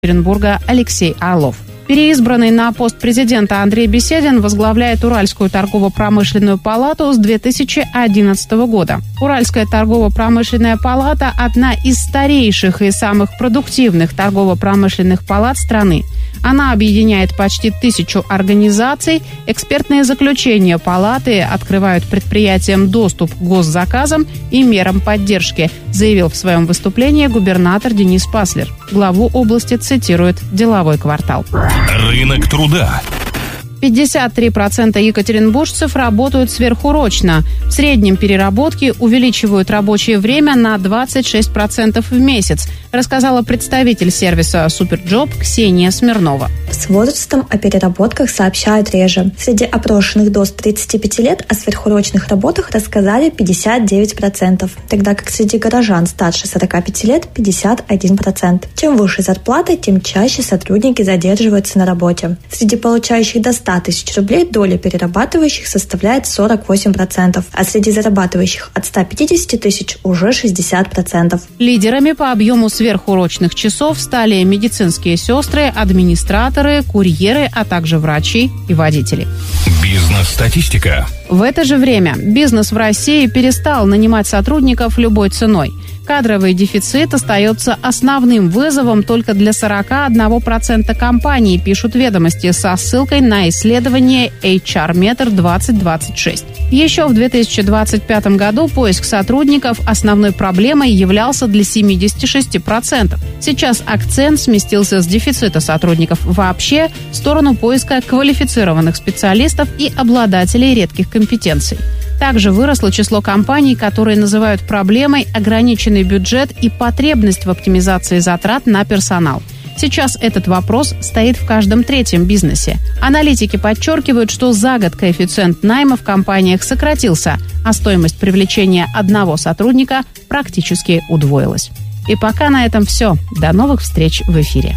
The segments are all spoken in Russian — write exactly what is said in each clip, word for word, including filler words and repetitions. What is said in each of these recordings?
Екатеринбурга Алексей Орлов. Переизбранный на пост президента Андрей Беседин возглавляет Уральскую торгово-промышленную палату с две тысячи одиннадцатого года. Уральская торгово-промышленная палата – одна из старейших и самых продуктивных торгово-промышленных палат страны. Она объединяет почти тысячу организаций. Экспертные заключения палаты открывают предприятиям доступ к госзаказам и мерам поддержки, заявил в своем выступлении губернатор Денис Паслер. Главу области цитирует «Деловой квартал». Рынок труда. пятьдесят три процента екатеринбуржцев работают сверхурочно. В среднем переработки увеличивают рабочее время на двадцать шесть процентов в месяц, рассказала представитель сервиса «Суперджоп» Ксения Смирнова. С возрастом о переработках сообщают реже. Среди опрошенных до тридцати пяти лет о сверхурочных работах рассказали пятьдесят девять процентов, тогда как среди горожан старше сорока пяти лет пятьдесят один процент. Чем выше зарплата, тем чаще сотрудники задерживаются на работе. Среди получающих до ста тысяч рублей доля перерабатывающих составляет сорок восемь процентов, а среди зарабатывающих от ста пятидесяти тысяч уже шестьдесят процентов. Лидерами по объему сверхурочных часов стали медицинские сестры, администраторы, курьеры, а также врачи и водители. Бизнес-статистика. В это же время бизнес в России перестал нанимать сотрудников любой ценой. Кадровый дефицит остается основным вызовом только для сорока одного процента компаний, пишут «Ведомости» со ссылкой на исследование эйч ар-метр двадцать двадцать шесть. Еще в две тысячи двадцать пятом году поиск сотрудников основной проблемой являлся для семидесяти шести процентов. Сейчас акцент сместился с дефицита сотрудников вообще в сторону поиска квалифицированных специалистов и обладателей редких компетенций. Также выросло число компаний, которые называют проблемой ограниченный бюджет и потребность в оптимизации затрат на персонал. Сейчас этот вопрос стоит в каждом третьем бизнесе. Аналитики подчеркивают, что за год коэффициент найма в компаниях сократился, а стоимость привлечения одного сотрудника практически удвоилась. И пока на этом все. До новых встреч в эфире.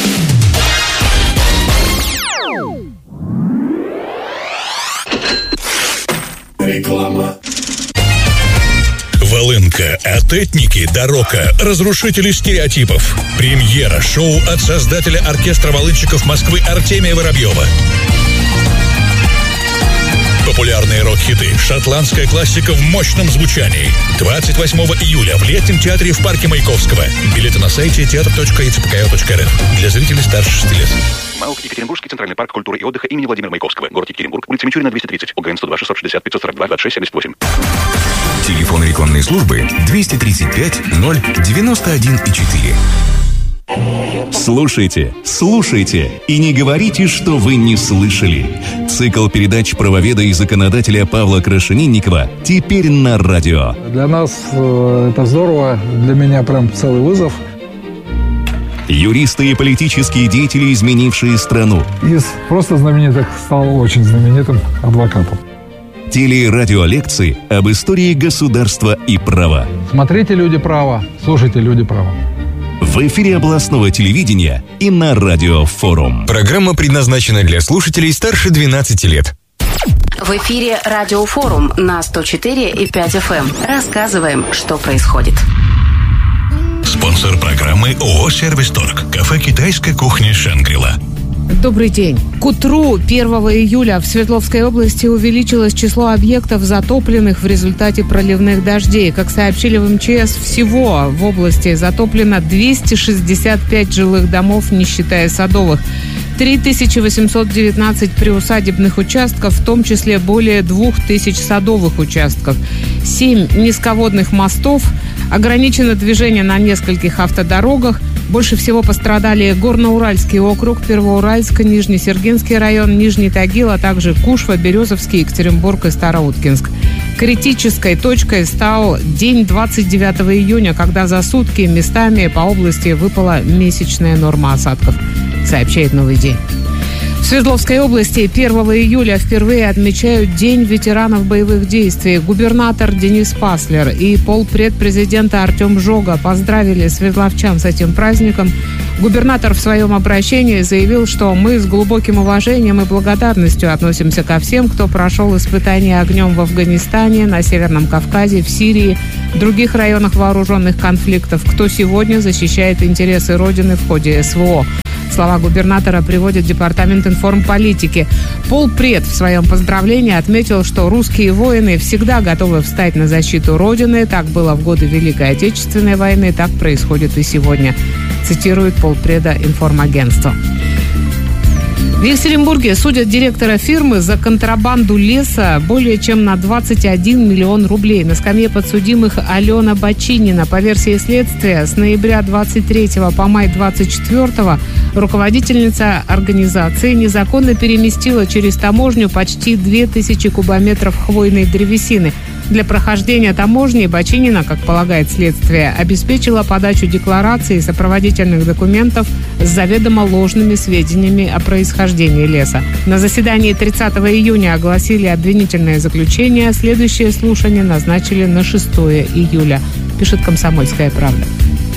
Реклама. Волынка, Атетники, Дорока, разрушители стереотипов. Премьера шоу от создателя оркестра волынщиков Москвы Артемия Воробьева. Популярные рок-хиты, шотландская классика в мощном звучании. двадцать восьмого июля в Летнем театре в парке Маяковского. Билеты на сайте театр точка и цэ пэ ка о точка эр эф. Для зрителей старше шести лет. МАУК Екатеринбургский центральный парк культуры и отдыха имени Владимира Маяковского. Город Екатеринбург, улица Мичурина, двести тридцать. ОГН сто два шестьсот шестьдесят пятьсот сорок два двадцать шесть семьдесят восемь. Телефон рекламной службы двести тридцать пять ноль девяносто один четыре. Слушайте, слушайте и не говорите, что вы не слышали. Цикл передач правоведа и законодателя Павла Крашенинникова теперь на радио. Для нас э, это здорово, для меня прям целый вызов. Юристы и политические деятели, изменившие страну. Из просто знаменитых стал очень знаменитым адвокатом. Телерадиолекции об истории государства и права. Смотрите «Люди права», слушайте «Люди права». В эфире областного телевидения и на Радио Форум. Программа предназначена для слушателей старше двенадцати лет. В эфире Радио Форум на сто четыре и пять эф эм. Рассказываем, что происходит. Спонсор программы ООО «Сервисторг». Кафе «Китайская кухня Шангрила». Добрый день. К утру первого июля в Свердловской области увеличилось число объектов, затопленных в результате проливных дождей. Как сообщили в эм че эс, всего в области затоплено двести шестьдесят пять жилых домов, не считая садовых. три тысячи восемьсот девятнадцать приусадебных участков, в том числе более двух тысяч садовых участков. семь низководных мостов, ограничено движение на нескольких автодорогах. Больше всего пострадали Горноуральский округ, Первоуральск, Нижнесергинский район, Нижний Тагил, а также Кушва, Березовский, Екатеринбург и Староуткинск. Критической точкой стал день двадцать девятого июня, когда за сутки местами по области выпала месячная норма осадков, сообщает «Новый день». В Свердловской области первого июля впервые отмечают День ветеранов боевых действий. Губернатор Денис Паслер и полпред президента Артем Жога поздравили свердловчан с этим праздником. Губернатор в своем обращении заявил, что мы с глубоким уважением и благодарностью относимся ко всем, кто прошел испытания огнем в Афганистане, на Северном Кавказе, в Сирии, в других районах вооруженных конфликтов, кто сегодня защищает интересы Родины в ходе СВО. Слова губернатора приводит Департамент информполитики. Полпред в своем поздравлении отметил, что русские воины всегда готовы встать на защиту Родины. Так было в годы Великой Отечественной войны, так происходит и сегодня. Цитирует полпреда информагентства. В Екатеринбурге судят директора фирмы за контрабанду леса более чем на двадцать один миллион рублей. На скамье подсудимых Алена Бочинина. По версии следствия, с ноября двадцать третьего по май двадцать четвёртого руководительница организации незаконно переместила через таможню почти две тысячи кубометров хвойной древесины. Для прохождения таможни Бочинина, как полагает следствие, обеспечила подачу деклараций и сопроводительных документов с заведомо ложными сведениями о происхождении леса. На заседании тридцатого июня огласили обвинительное заключение. Следующее слушание назначили на шестое июля, пишет «Комсомольская правда».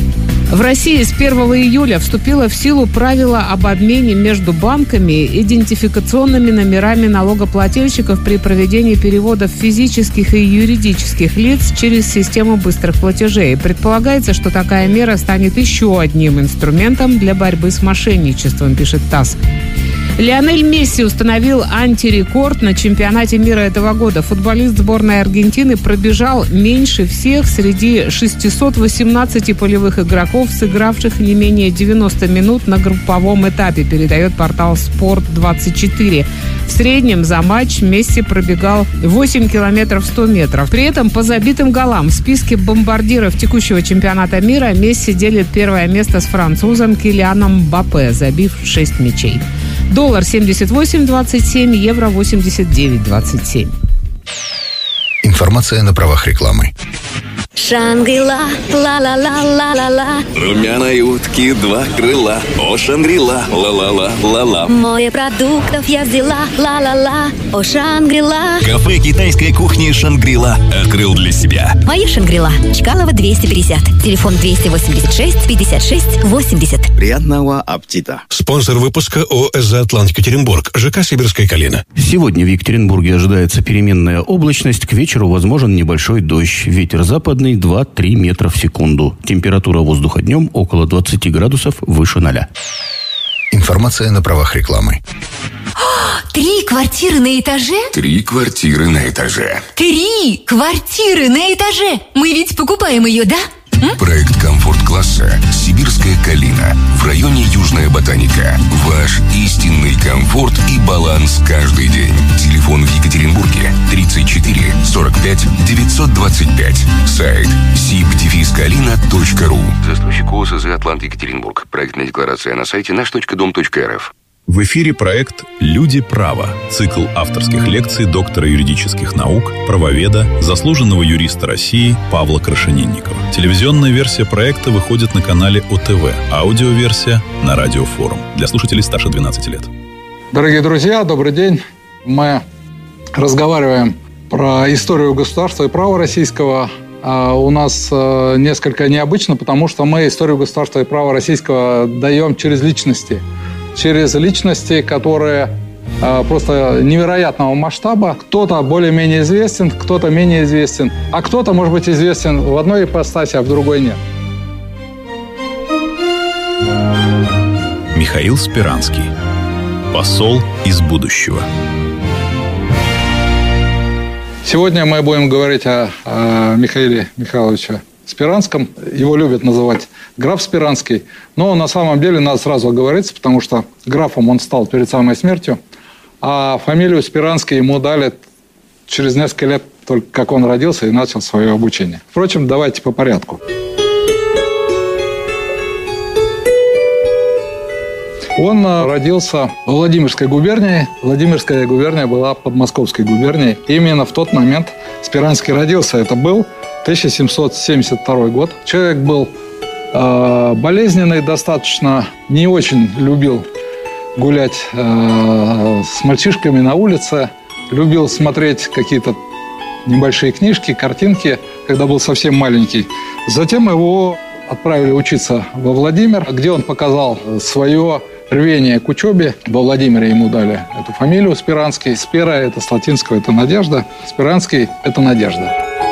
В России с первого июля вступило в силу правило об обмене между банками идентификационными номерами налогоплательщиков при проведении переводов физических и юридических лиц через систему быстрых платежей. Предполагается, что такая мера станет еще одним инструментом для борьбы с мошенничеством, пишет ТАСС. Лионель Месси установил антирекорд на чемпионате мира этого года. Футболист сборной Аргентины пробежал меньше всех среди шестисот восемнадцати полевых игроков, сыгравших не менее девяноста минут на групповом этапе, передает портал спорт двадцать четыре. В среднем за матч Месси пробегал восемь километров сто метров. При этом по забитым голам в списке бомбардиров текущего чемпионата мира Месси делит первое место с французом Килианом Мбаппе, забив шесть мячей. Доллар семьдесят восемь двадцать семь, евро восемьдесят девять двадцать семь. Информация на правах рекламы. Шангрила, ла-ла-ла-ла-ла-ла. Румяной утки два крыла. О, Шангрила, ла-ла-ла-ла-ла. Море продуктов я взяла, ла-ла-ла. О, Шангрила. Кафе китайской кухни Шангрила открыл для себя. Моя Шангрила. Чкалова двести пятьдесят. Телефон двести восемьдесят шесть пятьдесят шесть восемьдесят. Приятного аппетита. Спонсор выпуска ООО «Атлант Екатеринбург», ЖК «Сибирская калина». Сегодня в Екатеринбурге ожидается переменная облачность. К вечеру возможен небольшой дождь. Ветер западный два-три метра в секунду. Температура воздуха днем около двадцати градусов выше ноля. Информация на правах рекламы. Три квартиры на этаже? Три квартиры на этаже. Три квартиры на этаже! Мы ведь покупаем ее, да? Проект комфорт-класса «Сибирская калина» в районе Южная Ботаника. Ваш истинный комфорт и баланс каждый день. Телефон в Екатеринбурге тридцать четыре сорок пять девятьсот двадцать пять. Сайт сиб дефис калина точка ру. Застройщик ООО «Атлант Екатеринбург». Проектная декларация на сайте наш точка дом точка эр эф. В эфире проект «Люди права». Цикл авторских лекций доктора юридических наук, правоведа, заслуженного юриста России Павла Крашенинникова. Телевизионная версия проекта выходит на канале О Тэ Вэ. Аудиоверсия на Радио Форум. Для слушателей старше двенадцати лет. Дорогие друзья, добрый день. Мы разговариваем про историю государства и права российского. А у нас несколько необычно, потому что мы историю государства и права российского даем через личности. Через личности, которые э, просто невероятного масштаба. Кто-то более-менее известен, кто-то менее известен, а кто-то, может быть, известен в одной ипостаси, а в другой нет. Михаил Спиранский. Посол из будущего. Сегодня мы будем говорить о, о Михаиле Михайловиче Спиранском. Его любят называть граф Спиранский. Но на самом деле надо сразу оговориться, потому что графом он стал перед самой смертью. А фамилию Спиранский ему дали через несколько лет, только как он родился и начал свое обучение. Впрочем, давайте по порядку. Он родился в Владимирской губернии. Владимирская губерния была под Московской губернией. Именно в тот момент Спиранский родился. Это был тысяча семьсот семьдесят второй год. Человек был э, болезненный достаточно, не очень любил гулять э, с мальчишками на улице, любил смотреть какие-то небольшие книжки, картинки, когда был совсем маленький. Затем его отправили учиться во Владимир, где он показал свое рвение к учебе. Во Владимире ему дали эту фамилию Спиранский. Спира – это с латинского, это надежда. Спиранский – это надежда.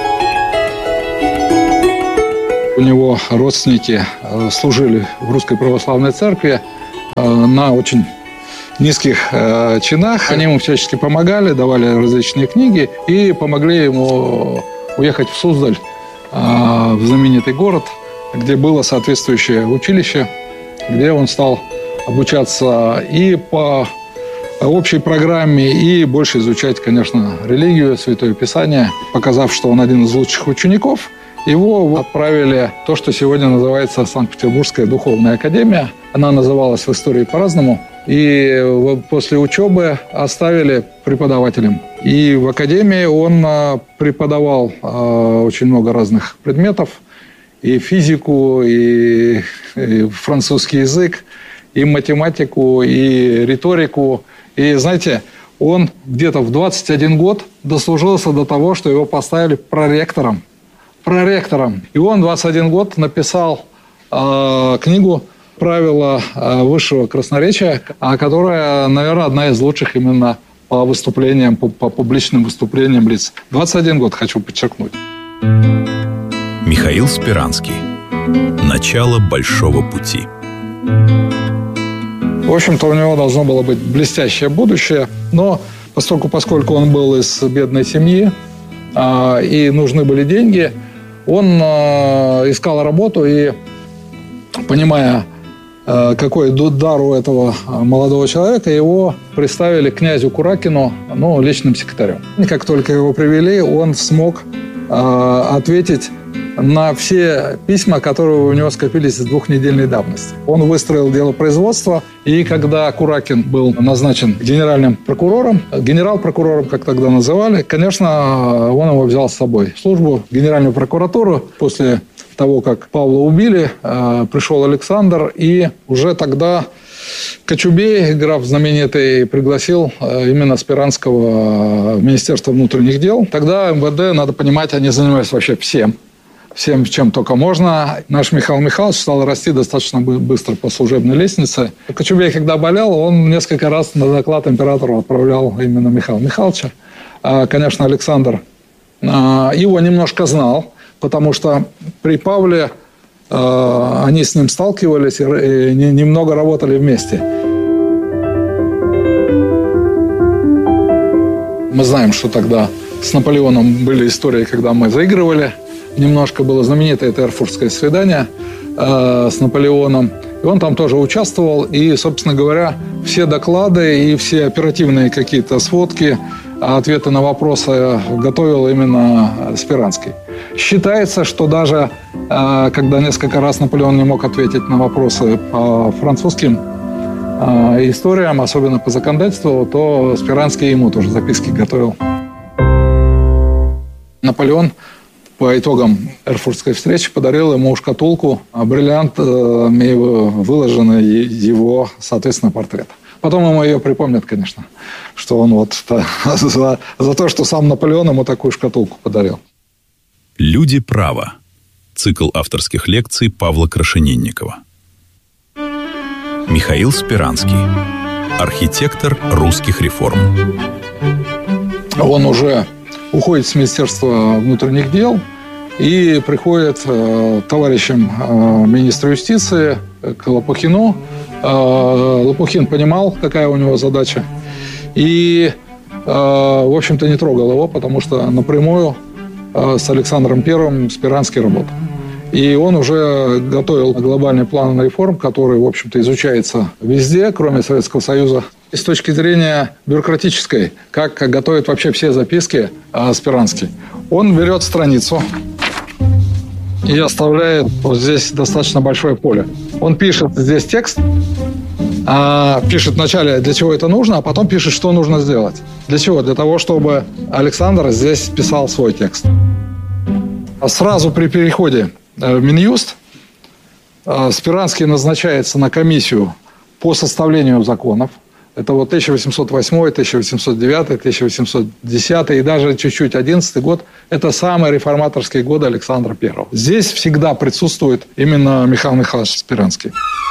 У него родственники служили в Русской Православной Церкви на очень низких чинах. Они ему всячески помогали, давали различные книги и помогли ему уехать в Суздаль, в знаменитый город, где было соответствующее училище, где он стал обучаться и по общей программе, и больше изучать, конечно, религию, Святое Писание. Показав, что он один из лучших учеников, его отправили в то, что сегодня называется Санкт-Петербургская духовная академия. Она называлась в истории по-разному. И после учебы оставили преподавателем. И в академии он преподавал очень много разных предметов. И физику, и французский язык, и математику, и риторику. И, знаете, он где-то в двадцать один год дослужился до того, что его поставили проректором. Проректором. И он в двадцать один год написал э, книгу «Правила э, высшего красноречия», которая, наверное, одна из лучших именно по выступлениям, по, по публичным выступлениям лиц. двадцать один год, хочу подчеркнуть. Михаил Спиранский. Начало большого пути. В общем-то, у него должно было быть блестящее будущее, но поскольку, поскольку он был из бедной семьи э, и нужны были деньги, он э, искал работу и, понимая, э, какой дар у этого молодого человека, его представили князю Куракину, ну, личным секретарем. И как только его привели, он смог э, ответить на все письма, которые у него скопились с двухнедельной давности. Он выстроил дело производства, и когда Куракин был назначен генеральным прокурором, генерал-прокурором, как тогда называли, конечно, он его взял с собой в службу, в Генеральную прокуратуру. После того, как Павла убили, пришел Александр, и уже тогда Кочубей, граф знаменитый, пригласил именно Спиранского в Министерство внутренних дел. Тогда эм вэ дэ, надо понимать, они занимались вообще всем. Всем, чем только можно. Наш Михаил Михайлович стал расти достаточно быстро по служебной лестнице. Кочубей, когда болел, он несколько раз на доклад императору отправлял именно Михаила Михайловича. Конечно, Александр его немножко знал, потому что при Павле они с ним сталкивались и немного работали вместе. Мы знаем, что тогда с Наполеоном были истории, когда мы заигрывали. Немножко было знаменитое это эрфуртское свидание э, с Наполеоном. И он там тоже участвовал. И, собственно говоря, все доклады и все оперативные какие-то сводки, ответы на вопросы готовил именно Спиранский. Считается, что даже э, когда несколько раз Наполеон не мог ответить на вопросы по французским э, историям, особенно по законодательству, то Спиранский ему тоже записки готовил. Наполеон по итогам эрфуртской встречи подарил ему шкатулку, а бриллиантами выложены его, соответственно, портрет. Потом ему ее припомнят, конечно, что он вот за, за то, что сам Наполеон ему такую шкатулку подарил. «Люди права». Цикл авторских лекций Павла Крашенинникова. Михаил Спиранский. Архитектор русских реформ. Он уже уходит с Министерства внутренних дел и приходит э, товарищем э, министра юстиции к Лопухину. Э, Лопухин понимал, какая у него задача. И, э, в общем-то, не трогал его, потому что напрямую э, с Александром Первым Спиранский работал. И он уже готовил глобальный план реформ, который, в общем-то, изучается везде, кроме Советского Союза. И с точки зрения бюрократической, как готовит вообще все записки Спиранский. Он берет страницу и оставляет вот здесь достаточно большое поле. Он пишет здесь текст, пишет вначале, для чего это нужно, а потом пишет, что нужно сделать. Для чего? Для того, чтобы Александр здесь писал свой текст. Сразу при переходе в Минюст Спиранский назначается на комиссию по составлению законов. Это вот тысяча восемьсот восьмой, тысяча восемьсот девятый, тысяча восемьсот десятый и даже чуть-чуть одиннадцатый год. Это самые реформаторские годы Александра Первого. Здесь всегда присутствует именно Михаил Михайлович Спиранский.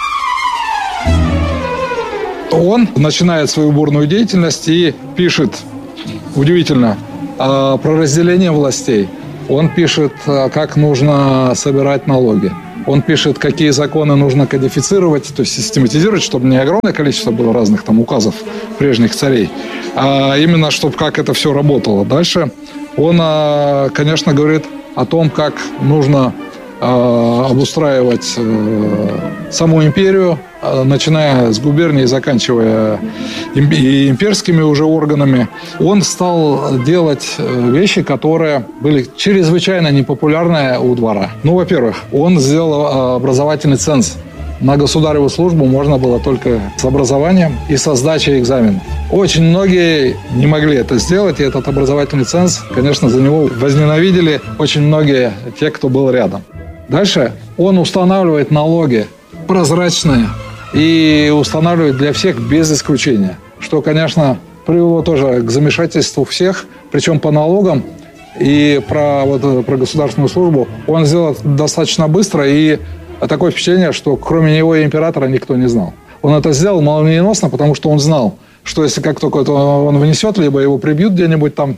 Он начинает свою бурную деятельность и пишет, удивительно, про разделение властей. Он пишет, как нужно собирать налоги. Он пишет, какие законы нужно кодифицировать, то есть систематизировать, чтобы не огромное количество было разных там указов прежних царей, а именно, чтобы как это все работало. Дальше он, конечно, говорит о том, как нужно обустраивать саму империю, начиная с губернии и заканчивая имперскими уже органами. Он стал делать вещи, которые были чрезвычайно непопулярны у двора. Ну, во-первых, он сделал образовательный ценз. На государеву службу можно было только с образованием и со сдачей экзаменов. Очень многие не могли это сделать, и этот образовательный ценз, конечно, за него возненавидели очень многие те, кто был рядом. Дальше он устанавливает налоги прозрачные и устанавливает для всех без исключения, что, конечно, привело тоже к замешательству всех, причем по налогам и про, вот, про государственную службу он сделал достаточно быстро, и такое впечатление, что кроме него и императора никто не знал. Он это сделал молниеносно, потому что он знал, что если как только он внесет, либо его прибьют где-нибудь там,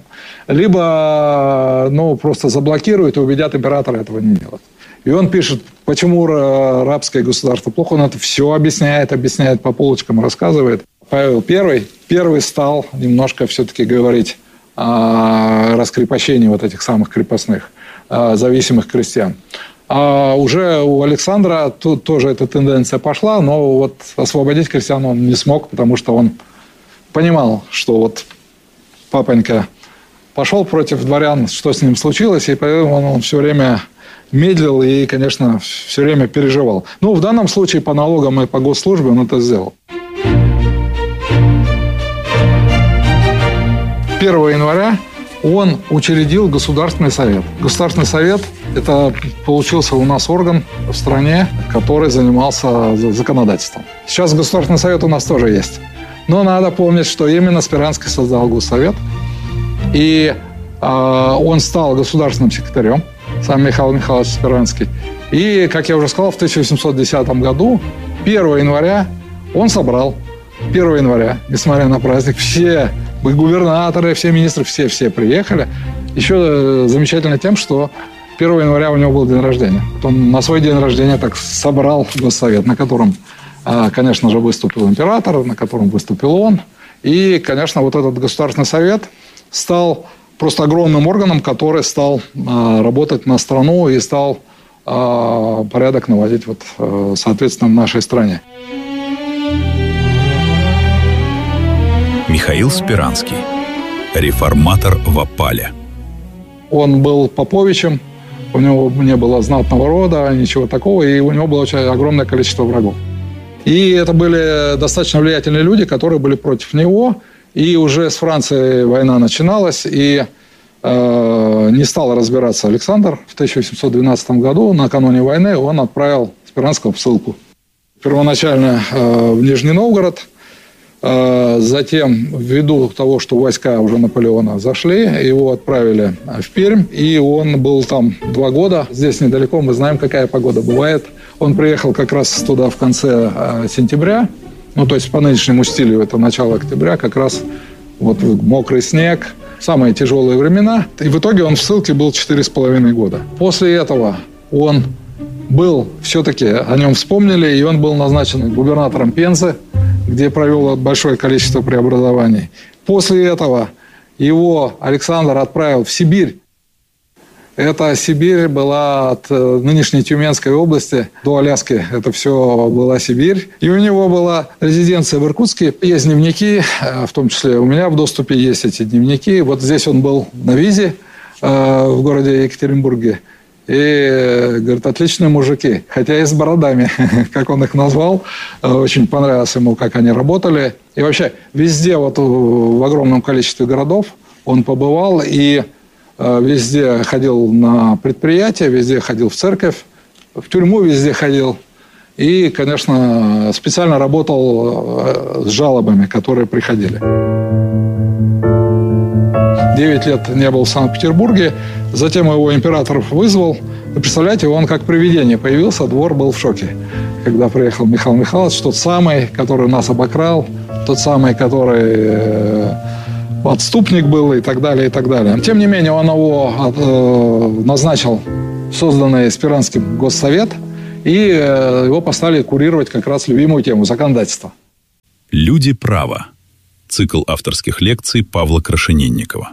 либо ну, просто заблокируют и убедят императора этого не делать. И он пишет, почему рабское государство плохо. Он это все объясняет, объясняет по полочкам, рассказывает. Павел Первый, первый стал немножко все-таки говорить о раскрепощении вот этих самых крепостных, зависимых крестьян. А уже у Александра тут тоже эта тенденция пошла, но вот освободить крестьян он не смог, потому что он понимал, что вот папонька пошел против дворян, что с ним случилось, и поэтому он, он все время медлил и, конечно, все время переживал. Ну, в данном случае по налогам и по госслужбе он это сделал. первого января он учредил Государственный совет. Государственный совет – это получился у нас орган в стране, который занимался законодательством. Сейчас Государственный совет у нас тоже есть. Но надо помнить, что именно Спиранский создал Госсовет. И э, он стал государственным секретарем, сам Михаил Михайлович Спиранский. И, как я уже сказал, в тысяча восемьсот десятом году, первого января, он собрал первого января, несмотря на праздник, все губернаторы, все министры, все-все приехали. Еще замечательно тем, что первого января у него был день рождения. Он на свой день рождения так собрал Госсовет, на котором, конечно же, выступил император, на котором выступил он. И, конечно, вот этот Государственный совет стал просто огромным органом, который стал работать на страну и стал порядок наводить, вот, соответственно, в нашей стране. Михаил Спиранский. Реформатор в опале. Он был поповичем, у него не было знатного рода, ничего такого, и у него было очень огромное количество врагов. И это были достаточно влиятельные люди, которые были против него, и уже с Францией война начиналась, и э, не стал разбираться Александр. В тысяча восемьсот двенадцатом году, накануне войны, он отправил Спиранского в ссылку. Первоначально э, в Нижний Новгород. Затем, ввиду того, что войска уже Наполеона зашли, его отправили в Пермь, и он был там два года. Здесь недалеко, мы знаем, какая погода бывает. Он приехал как раз туда в конце сентября, ну, то есть по нынешнему стилю это начало октября, как раз вот мокрый снег, самые тяжелые времена. И в итоге он в ссылке был четыре с половиной года. После этого он был, все-таки о нем вспомнили, и он был назначен губернатором Пензы, где провел большое количество преобразований. После этого его Александр отправил в Сибирь. Эта Сибирь была от нынешней Тюменской области до Аляски. Это все была Сибирь. И у него была резиденция в Иркутске. Есть дневники, в том числе у меня в доступе есть эти дневники. Вот здесь он был на визе в городе Екатеринбурге. И, говорит, отличные мужики, хотя и с бородами, как он их назвал. Очень понравилось ему, как они работали. И вообще везде, вот в огромном количестве городов он побывал и везде ходил на предприятия, везде ходил в церковь, в тюрьму везде ходил. И, конечно, специально работал с жалобами, которые приходили. Девять лет не был в Санкт-Петербурге. Затем его император вызвал. Вы представляете, он как привидение появился, двор был в шоке. Когда приехал Михаил Михайлович, тот самый, который нас обокрал, тот самый, который отступник был и так далее, и так далее. Тем не менее, он его э, назначил в созданный Спиранским госсовет, и э, его поставили курировать как раз любимую тему – законодательство. «Люди права». Цикл авторских лекций Павла Крашенинникова.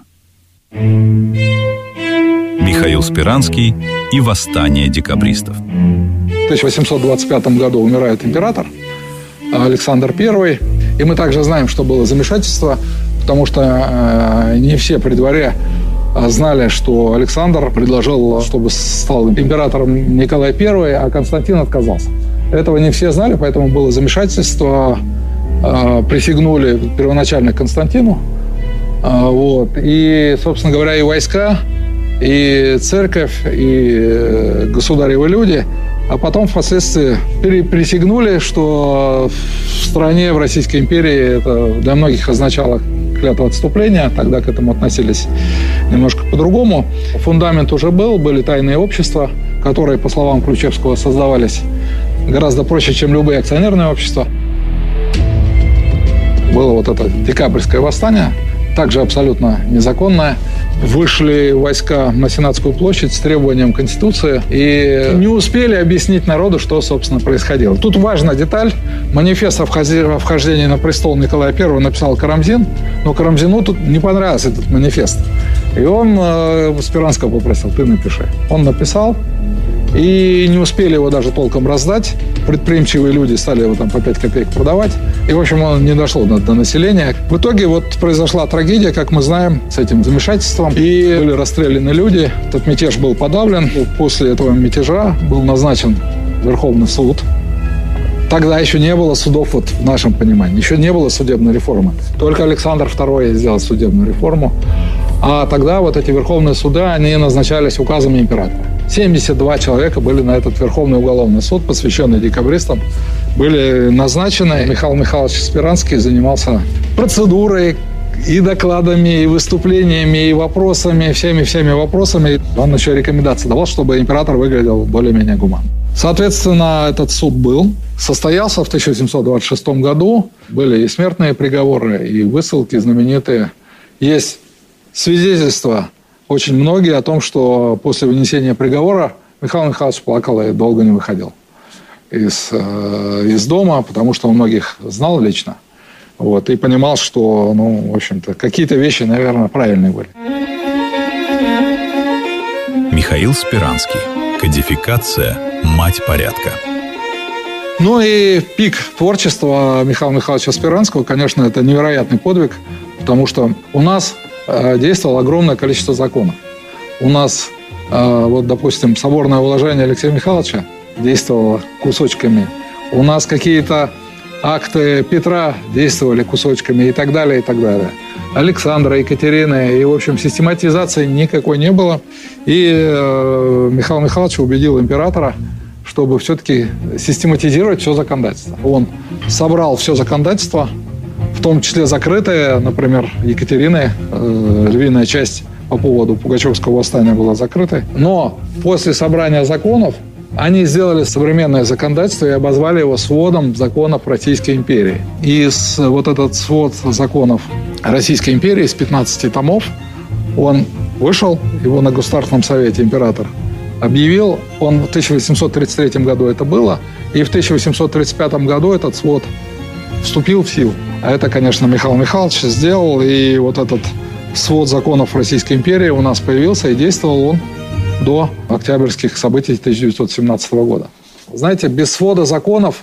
Михаил Спиранский и восстание декабристов. В тысяча восемьсот двадцать пятом году умирает император Александр Первый. И мы также знаем, что было замешательство, потому что э, не все при дворе знали, что Александр предложил, чтобы стал императором Николай Первый, а Константин отказался. Этого не все знали, поэтому было замешательство. Э, присягнули первоначально Константину. Э, вот. И, собственно говоря, и войска, и церковь, и государевы люди, а потом впоследствии присягнули, что в стране, в Российской империи это для многих означало клятву отступления, тогда к этому относились немножко по-другому. Фундамент уже был, были тайные общества, которые, по словам Ключевского, создавались гораздо проще, чем любые акционерные общества. Было вот это декабрьское восстание, также абсолютно незаконное. Вышли войска на Сенатскую площадь с требованием Конституции и не успели объяснить народу, что, собственно, происходило. Тут важная деталь. Манифест о вхождении на престол Николая Первого написал Карамзин, но Карамзину тут не понравился этот манифест. И он э, Спиранского попросил: ты напиши. Он написал, и не успели его даже толком раздать. Предприимчивые люди стали его там по пять копеек продавать. И, в общем, он не дошел до, до населения. В итоге вот произошла трагедия, как мы знаем, с этим замешательством. И были расстреляны люди. Этот мятеж был подавлен. После этого мятежа был назначен Верховный суд. Тогда еще не было судов, вот в нашем понимании. Еще не было судебной реформы. Только Александр Второй сделал судебную реформу. А тогда вот эти верховные суды, они назначались указами императора. семьдесят два человека были на этот Верховный уголовный суд, посвященный декабристам, были назначены. Михаил Михайлович Спиранский занимался процедурой, и докладами, и выступлениями, и вопросами, всеми-всеми вопросами. Он еще рекомендации давал, чтобы император выглядел более-менее гуманно. Соответственно, этот суд был, состоялся в тысяча восемьсот двадцать шестом году. Были и смертные приговоры, и высылки знаменитые. Есть свидетельства очень многие о том, что после вынесения приговора Михаил Михайлович плакал и долго не выходил из, э, из дома, потому что он многих знал лично. Вот, и понимал, что, ну, в общем-то, какие-то вещи, наверное, правильные были. Михаил Спиранский. Кодификация «Мать порядка». Ну и пик творчества Михаила Михайловича Спиранского, конечно, это невероятный подвиг, потому что у нас э, действовало огромное количество законов. У нас, э, вот, допустим, соборное уложение Алексея Михайловича действовало кусочками. У нас какие-то акты Петра действовали кусочками и так далее, и так далее. Александра, Екатерины. И, в общем, систематизации никакой не было. И э, Михаил Михайлович убедил императора, чтобы все-таки систематизировать все законодательство. Он собрал все законодательство, в том числе закрытое, например, Екатерины, э, львиная часть по поводу Пугачевского восстания была закрытой. Но после собрания законов они сделали современное законодательство и обозвали его сводом законов Российской империи. И с, вот этот свод законов Российской империи из пятнадцати томов, он вышел, его на Государственном совете император объявил. Он в тысяча восемьсот тридцать третьем году это было, и в тысяча восемьсот тридцать пятом году этот свод вступил в силу. А это, конечно, Михаил Михайлович сделал, и вот этот свод законов Российской империи у нас появился, и действовал он до октябрьских событий тысяча девятьсот семнадцатого года. Знаете, без свода законов,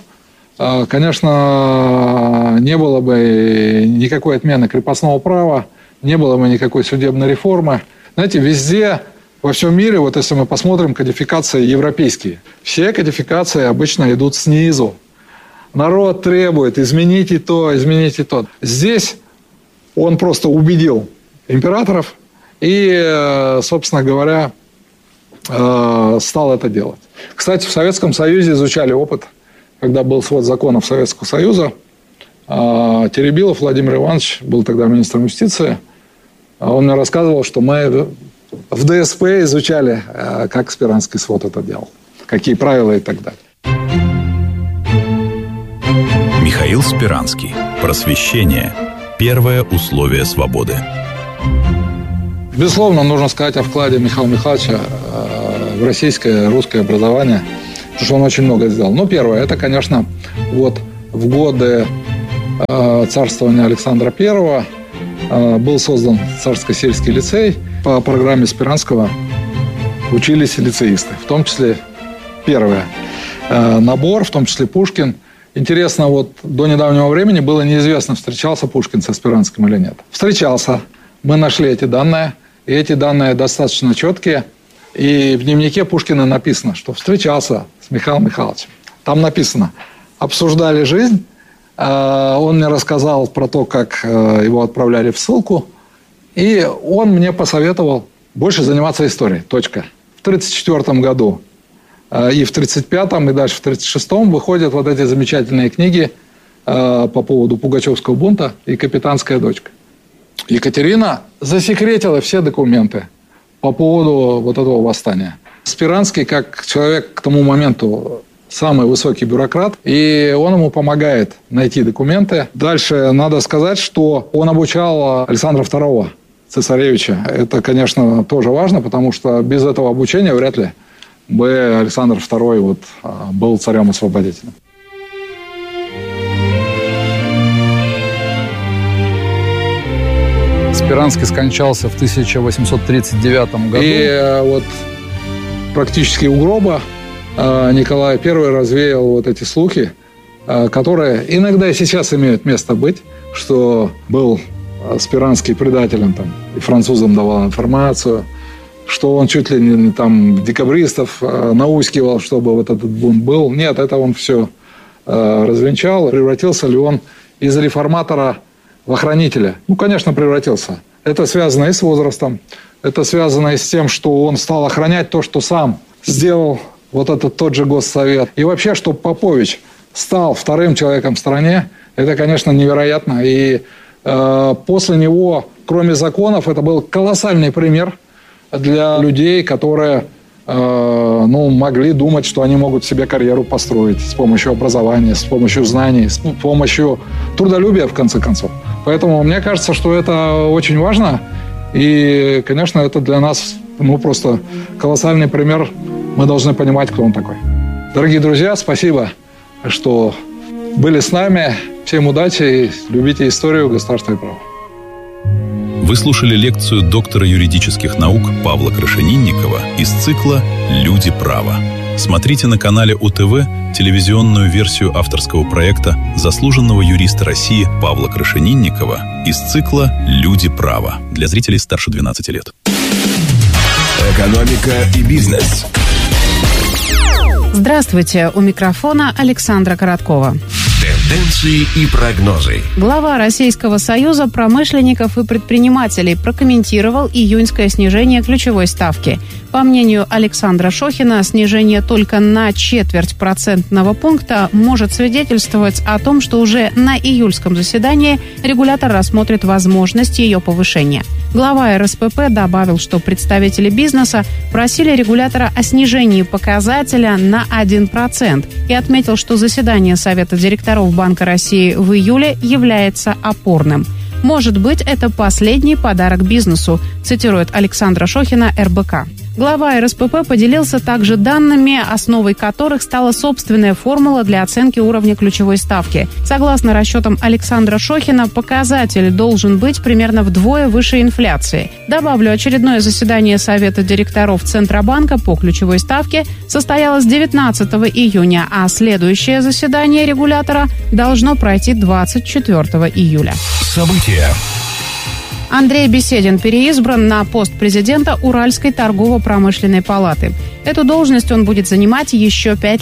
конечно, не было бы никакой отмены крепостного права, не было бы никакой судебной реформы. Знаете, везде, во всем мире, вот если мы посмотрим кодификации европейские, все кодификации обычно идут снизу. Народ требует: измените то, измените то. Здесь он просто убедил императоров и, собственно говоря, стал это делать. Кстати, в Советском Союзе изучали опыт когда был свод законов Советского Союза, Теребилов Владимир Иванович был тогда министром юстиции. Он мне рассказывал, что мы в ДСП изучали, как Спиранский свод это делал, какие правила и так далее. Михаил Спиранский. Просвещение. Первое условие свободы. Безусловно, нужно сказать о вкладе Михаила Михайловича в российское, русское образование, потому что он очень много сделал. Ну, первое, это, конечно, вот в годы царствования Александра Первого был создан царско-сельский лицей. По программе Спиранского учились лицеисты, в том числе первое набор, в том числе Пушкин. Интересно, вот до недавнего времени было неизвестно, встречался Пушкин со Спиранским или нет. Встречался. Мы нашли эти данные, и эти данные достаточно четкие. И в дневнике Пушкина написано, что встречался с Михаилом Михайловичем. Там написано, обсуждали жизнь. Он мне рассказал про то, как его отправляли в ссылку. И он мне посоветовал больше заниматься историей. Точка. В тридцать четвёртом году и в тридцать пятом, и дальше в тридцать шестом выходят вот эти замечательные книги по поводу Пугачевского бунта и «Капитанская дочка». Екатерина засекретила все документы по поводу вот этого восстания. Спиранский, как человек к тому моменту самый высокий бюрократ, и он ему помогает найти документы. Дальше надо сказать, что он обучал Александра Второго, цесаревича. Это, конечно, тоже важно, потому что без этого обучения вряд ли бы Александр Второй вот был царем-освободителем. Спиранский скончался в тысяча восемьсот тридцать девятом году. И вот практически у гроба Николай Первый развеял вот эти слухи, которые иногда и сейчас имеют место быть, что был Спиранский предателем, там, и французам давал информацию, что он чуть ли не там декабристов наускивал, чтобы вот этот бунт был. Нет, это он все развенчал. Превратился ли он из реформатора в охранителя? Ну, конечно, превратился. Это связано и с возрастом, это связано и с тем, что он стал охранять то, что сам сделал вот этот тот же Госсовет. И вообще, что Попович стал вторым человеком в стране, это, конечно, невероятно. И э, после него, кроме законов, это был колоссальный пример для людей, которые э, ну, могли думать, что они могут себе карьеру построить с помощью образования, с помощью знаний, с помощью трудолюбия, в конце концов. Поэтому мне кажется, что это очень важно. И, конечно, это для нас ну, просто колоссальный пример. Мы должны понимать, кто он такой. Дорогие друзья, спасибо, что были с нами. Всем удачи и любите историю, государства и право. Вы слушали лекцию доктора юридических наук Павла Крашенинникова из цикла «Люди права». Смотрите на канале УТВ телевизионную версию авторского проекта заслуженного юриста России Павла Крашенинникова из цикла «Люди права» для зрителей старше двенадцати лет. Экономика и бизнес. Здравствуйте, у микрофона Александра Короткова. Тенденции и прогнозы. Глава Российского союза промышленников и предпринимателей прокомментировал июньское снижение ключевой ставки. По мнению Александра Шохина, снижение только на четверть процентного пункта может свидетельствовать о том, что уже на июльском заседании регулятор рассмотрит возможность ее повышения. Глава эр эс пэ пэ добавил, что представители бизнеса просили регулятора о снижении показателя на один процент и отметил, что заседание Совета директоров Банка России в июле является опорным. «Может быть, это последний подарок бизнесу», цитирует Александра Шохина эр бэ ка. Глава эр эс пэ пэ поделился также данными, основой которых стала собственная формула для оценки уровня ключевой ставки. Согласно расчетам Александра Шохина, показатель должен быть примерно вдвое выше инфляции. Добавлю, очередное заседание Совета директоров Центробанка по ключевой ставке состоялось девятнадцатого июня, а следующее заседание регулятора должно пройти двадцать четвёртого июля. События. Андрей Беседин переизбран на пост президента Уральской торгово-промышленной палаты. Эту должность он будет занимать еще пять лет.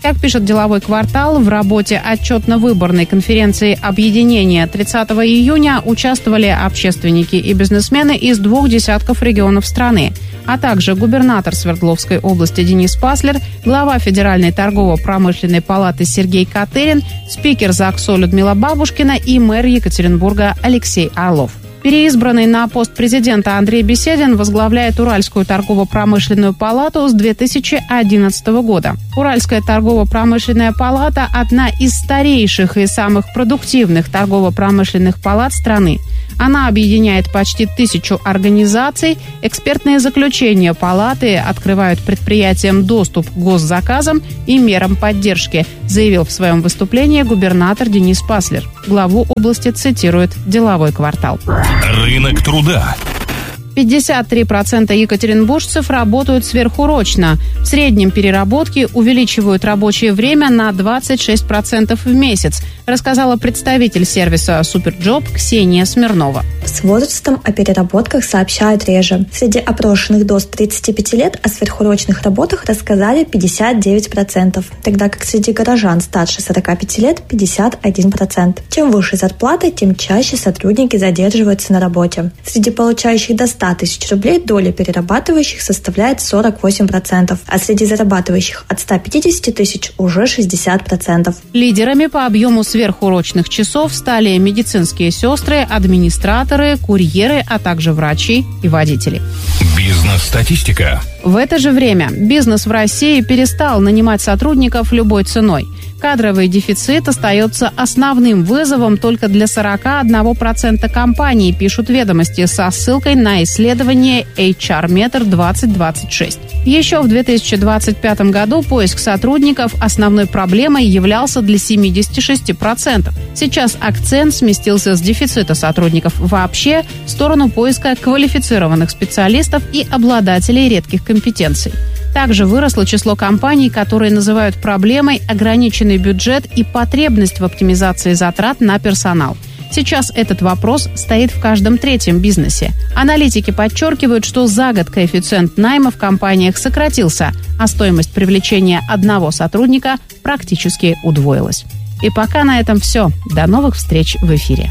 Как пишет «Деловой квартал», в работе отчетно-выборной конференции объединения тридцатого июня участвовали общественники и бизнесмены из двух десятков регионов страны, а также губернатор Свердловской области Денис Паслер, глава Федеральной торгово-промышленной палаты Сергей Катырин, спикер ЗАГСО Людмила Бабушкина и мэр Екатеринбурга Алексей Орлов. Переизбранный на пост президента Андрей Беседин возглавляет Уральскую торгово-промышленную палату с две тысячи одиннадцатого года. Уральская торгово-промышленная палата – одна из старейших и самых продуктивных торгово-промышленных палат страны. Она объединяет почти тысячу организаций. Экспертные заключения палаты открывают предприятиям доступ к госзаказам и мерам поддержки, заявил в своем выступлении губернатор Денис Паслер. Главу области цитирует «Деловой квартал». Рынок труда. пятьдесят три процента екатеринбуржцев работают сверхурочно. В среднем переработки увеличивают рабочее время на двадцать шесть процентов в месяц, рассказала представитель сервиса «Суперджоп» Ксения Смирнова. С возрастом о переработках сообщают реже. Среди опрошенных до тридцати пяти лет о сверхурочных работах рассказали пятьдесят девять процентов, тогда как среди горожан старше сорока пяти лет пятьдесят один процент. Чем выше зарплата, тем чаще сотрудники задерживаются на работе. Среди получающих до ста тысяч рублей доля перерабатывающих составляет сорок восемь процентов, а среди зарабатывающих от ста пятидесяти тысяч уже шестьдесят процентов. Лидерами по объему сверхурочных часов стали медицинские сестры, администраторы, курьеры, а также врачи и водители. Бизнес-статистика. В это же время бизнес в России перестал нанимать сотрудников любой ценой. Кадровый дефицит остается основным вызовом только для сорок один процент компаний, пишут «Ведомости» со ссылкой на исследование эйч ар-метр двадцать двадцать шесть. Еще в две тысячи двадцать пятом году поиск сотрудников основной проблемой являлся для семьдесят шесть процентов. Сейчас акцент сместился с дефицита сотрудников вообще в сторону поиска квалифицированных специалистов и обладателей редких компетенций. Также выросло число компаний, которые называют проблемой ограниченный бюджет и потребность в оптимизации затрат на персонал. Сейчас этот вопрос стоит в каждом третьем бизнесе. Аналитики подчеркивают, что за год коэффициент найма в компаниях сократился, а стоимость привлечения одного сотрудника практически удвоилась. И пока на этом все. До новых встреч в эфире.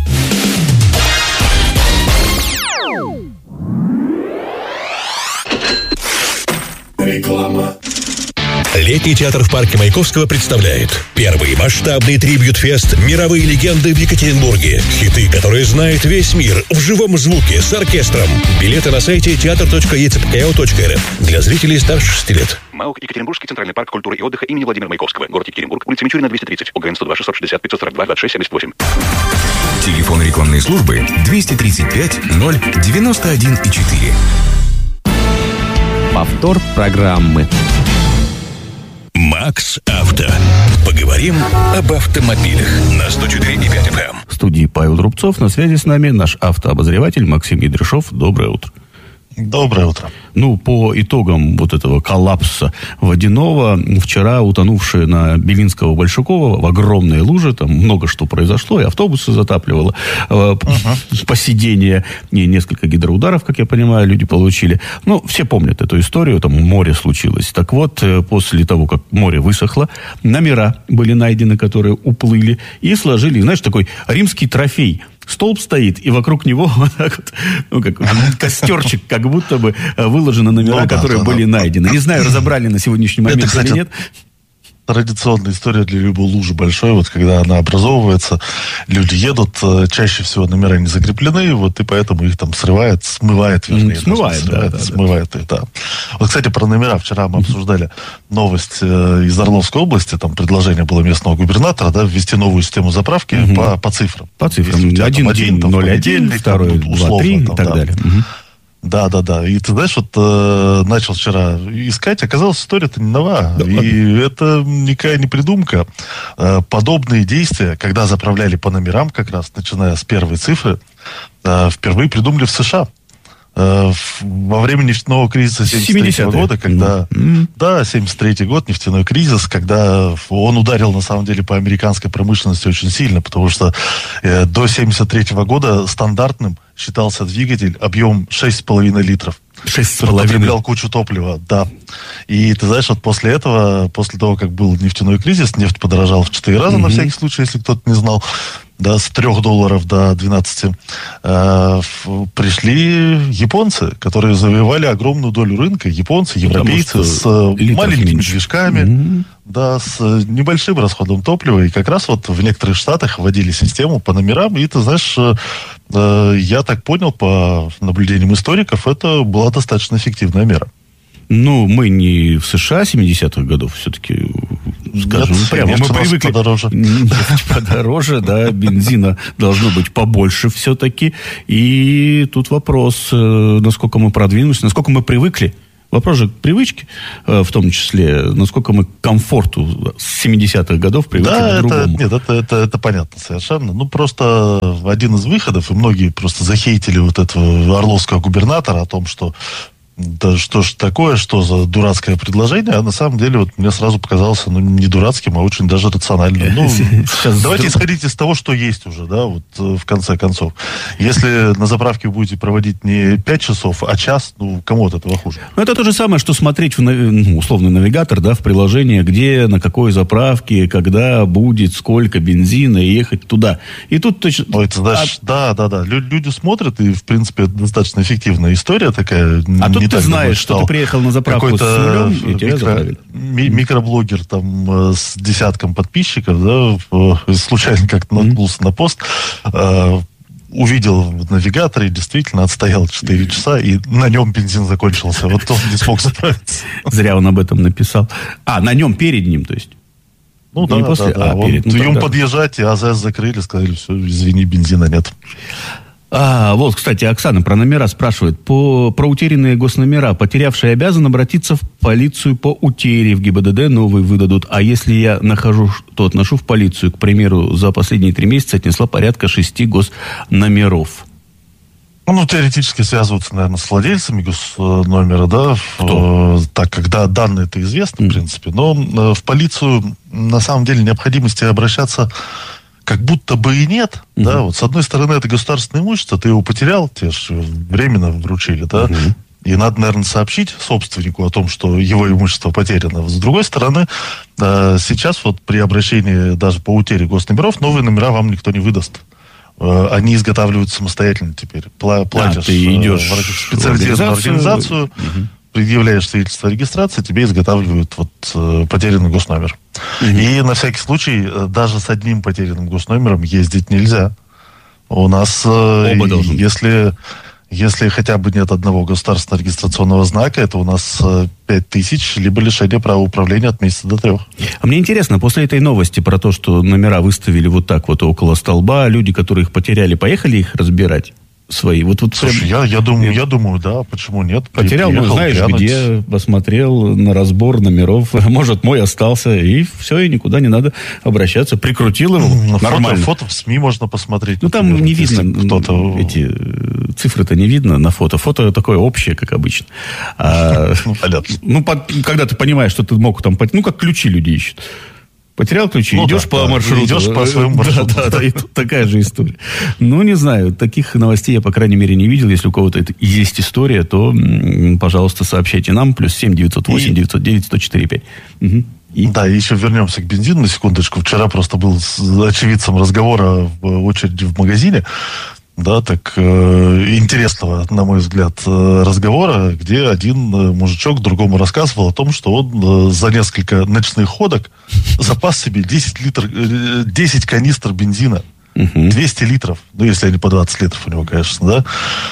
Реклама. Летний театр в парке Маяковского представляет первый масштабный трибьют-фест «Мировые легенды» в Екатеринбурге. Хиты, которые знает весь мир, в живом звуке, с оркестром. Билеты на сайте театр точка е цэ пэ ка о точка эр эф для зрителей старше шести лет. МАУК Екатеринбургский центральный парк культуры и отдыха имени Владимира Маяковского. Город Екатеринбург. Улица Мичурина, двести тридцать. ОГРН сто два шестьсот шестьдесят пятьсот сорок два двадцать шесть семьдесят восемь. Телефон рекламной службы двести тридцать пять ноль девяносто один и четыре. Повтор программы. Макс Авто. Поговорим об автомобилях на сто четыре и пять эф эм. В студии Павел Рубцов, на связи с нами наш автообозреватель Максим Ядришов. Доброе утро. Доброе утро. Ну, по итогам вот этого коллапса водяного, вчера утонувшие на Белинского Большакова в огромные лужи, там много что произошло, и автобусы затапливало, uh-huh. посидение, и несколько гидроударов, как я понимаю, люди получили. Ну, все помнят эту историю, там море случилось. Так вот, после того, как море высохло, номера были найдены, которые уплыли, и сложили, знаешь, такой римский трофей. Столб стоит, и вокруг него вот так вот, ну, как костерчик, как будто бы выложены номера, ну, да, которые да, были да. найдены. Не знаю, разобрали на сегодняшний момент это, или нет. Традиционная история для любой лужи большой, вот когда она образовывается, люди едут, чаще всего номера не закреплены, вот и поэтому их там срывает, смывает, вернее. Смывает, да, срывает, да, смывает, да. да. Вот, кстати, про номера. Вчера мы обсуждали новость э, из Орловской области, там предложение было местного губернатора, да, ввести новую систему заправки угу. по, по цифрам. По цифрам. Один, один, ноль один, второй, два, три и так да. далее. Угу. Да, да, да. И ты знаешь, вот э, начал вчера искать, оказалось, история-то не нова. Да, и это никакая не придумка. Э, подобные действия, когда заправляли по номерам, как раз начиная с первой цифры, э, впервые придумали в США. Э, во время нефтяного кризиса семьдесят третьего года, когда... Mm-hmm. Да, семьдесят третий год, нефтяной кризис, когда он ударил, на самом деле, по американской промышленности очень сильно, потому что э, до семьдесят третьего года стандартным считался двигатель объем шесть с половиной литров. шесть с половиной. Потреблял кучу топлива, да. И ты знаешь, вот после этого, после того, как был нефтяной кризис, нефть подорожала в четыре раза, mm-hmm. на всякий случай, если кто-то не знал, да, с трех долларов до двенадцати, э, пришли японцы, которые завоевали огромную долю рынка. Японцы, европейцы с маленькими меньше. движками, mm-hmm. да, с небольшим расходом топлива. И как раз вот в некоторых штатах вводили систему по номерам. И ты знаешь, э, я так понял по наблюдениям историков, это была достаточно эффективная мера. Ну, мы не в США семидесятых годов, все-таки, скажем Нет, прямо, мы привыкли... подороже. Нефть подороже, да, бензина должно быть побольше все-таки. И тут вопрос, насколько мы продвинулись, насколько мы привыкли. Вопрос же к привычке, в том числе, насколько мы к комфорту с семидесятых годов привыкли да, к другому. Это, нет, это, это, это понятно совершенно. Ну, просто один из выходов, и многие просто захейтили вот этого орловского губернатора о том, что да что ж такое, что за дурацкое предложение, а на самом деле вот мне сразу показалось, ну, не дурацким, а очень даже рациональным. Ну, давайте исходить из того, что есть уже, да, вот в конце концов. Если на заправке вы будете проводить не пять часов, а час, ну, кому от этого хуже? Ну, это то же самое, что смотреть в, ну, условный навигатор, да, в приложении, где, на какой заправке, когда будет, сколько бензина, и ехать туда. И тут точно... Ой, ты знаешь, а... да, да, да. Люди смотрят, и, в принципе, это достаточно эффективная история такая. А тут ты знаешь, что ты приехал на заправку с нулем, и тебя заправили. Ми- микроблогер там с десятком подписчиков, да, случайно как-то наткнулся mm-hmm. на пост, э, увидел в навигаторе, действительно отстоял четыре часа, и на нем бензин закончился. Вот он не смог заправиться. Зря он об этом написал. А, на нем перед ним, то есть? Ну да, не после, да, да. А, Он, перед, ну, ему тогда... подъезжать, и АЗС закрыли, сказали, все, извини, бензина нет. А, вот, кстати, Оксана про номера спрашивает. По, про утерянные госномера. Потерявший обязан обратиться в полицию по утере. В ГИБДД новые выдадут. А если я нахожу, то отношу в полицию. К примеру, за последние три месяца отнесла порядка шести госномеров. Ну, теоретически связываются, наверное, с владельцами госномера, да. Кто? Так, когда данные-то известны, mm. в принципе. Но в полицию, на самом деле, необходимости обращаться... как будто бы и нет, uh-huh. да, вот с одной стороны это государственное имущество, ты его потерял, тебе же временно вручили, да, uh-huh. и надо, наверное, сообщить собственнику о том, что его имущество потеряно. С другой стороны, э, сейчас вот при обращении даже по утере госномеров новые номера вам никто не выдаст. Э, они изготавливаются самостоятельно теперь. Пла- платишь а, ты идешь э, в специализированную организацию, uh-huh. предъявляешь свидетельство о регистрации, тебе изготавливают вот э, потерянный госномер. Mm-hmm. И на всякий случай э, даже с одним потерянным госномером ездить нельзя. У нас, э, Оба должны. если, если хотя бы нет одного государственного регистрационного знака, это у нас э, пять тысяч, либо лишение права управления от месяца до трех. А мне интересно, после этой новости про то, что номера выставили вот так вот около столба, люди, которые их потеряли, поехали их разбирать? Свои. Вот, вот Слушай, прям... я, я, думаю, я думаю, да, почему нет? Потерял, ну, знаешь, глянуть. Где, посмотрел на разбор номеров, может, мой остался, и все, и никуда не надо обращаться. Прикрутил его, на нормально. Фото, фото в СМИ можно посмотреть. Ну, там например, не видно, кто-то... эти цифры-то не видно на фото. Фото такое общее, как обычно. А, ну, когда ты понимаешь, что ты мог там... Ну, как ключи люди ищут. Потерял ключи, ну, идешь да, по да, маршруту. Идешь по своему маршруту. Да, да, да, и тут такая же история. Ну, не знаю, таких новостей я, по крайней мере, не видел. Если у кого-то это есть история, то, пожалуйста, сообщайте нам. Плюс семь девятьсот восемь девятьсот девять сто четыре пять. Угу. И? Да, и еще вернемся к бензину на секундочку. Вчера просто был с очевидцем разговора в очереди в магазине. Да, так э, интересного, на мой взгляд, э, разговора, где один э, мужичок другому рассказывал о том, что он э, за несколько ночных ходок запас себе десять литров, э, десять канистр бензина. Uh-huh. двести литров. Ну, если они по двадцать литров у него, конечно, да.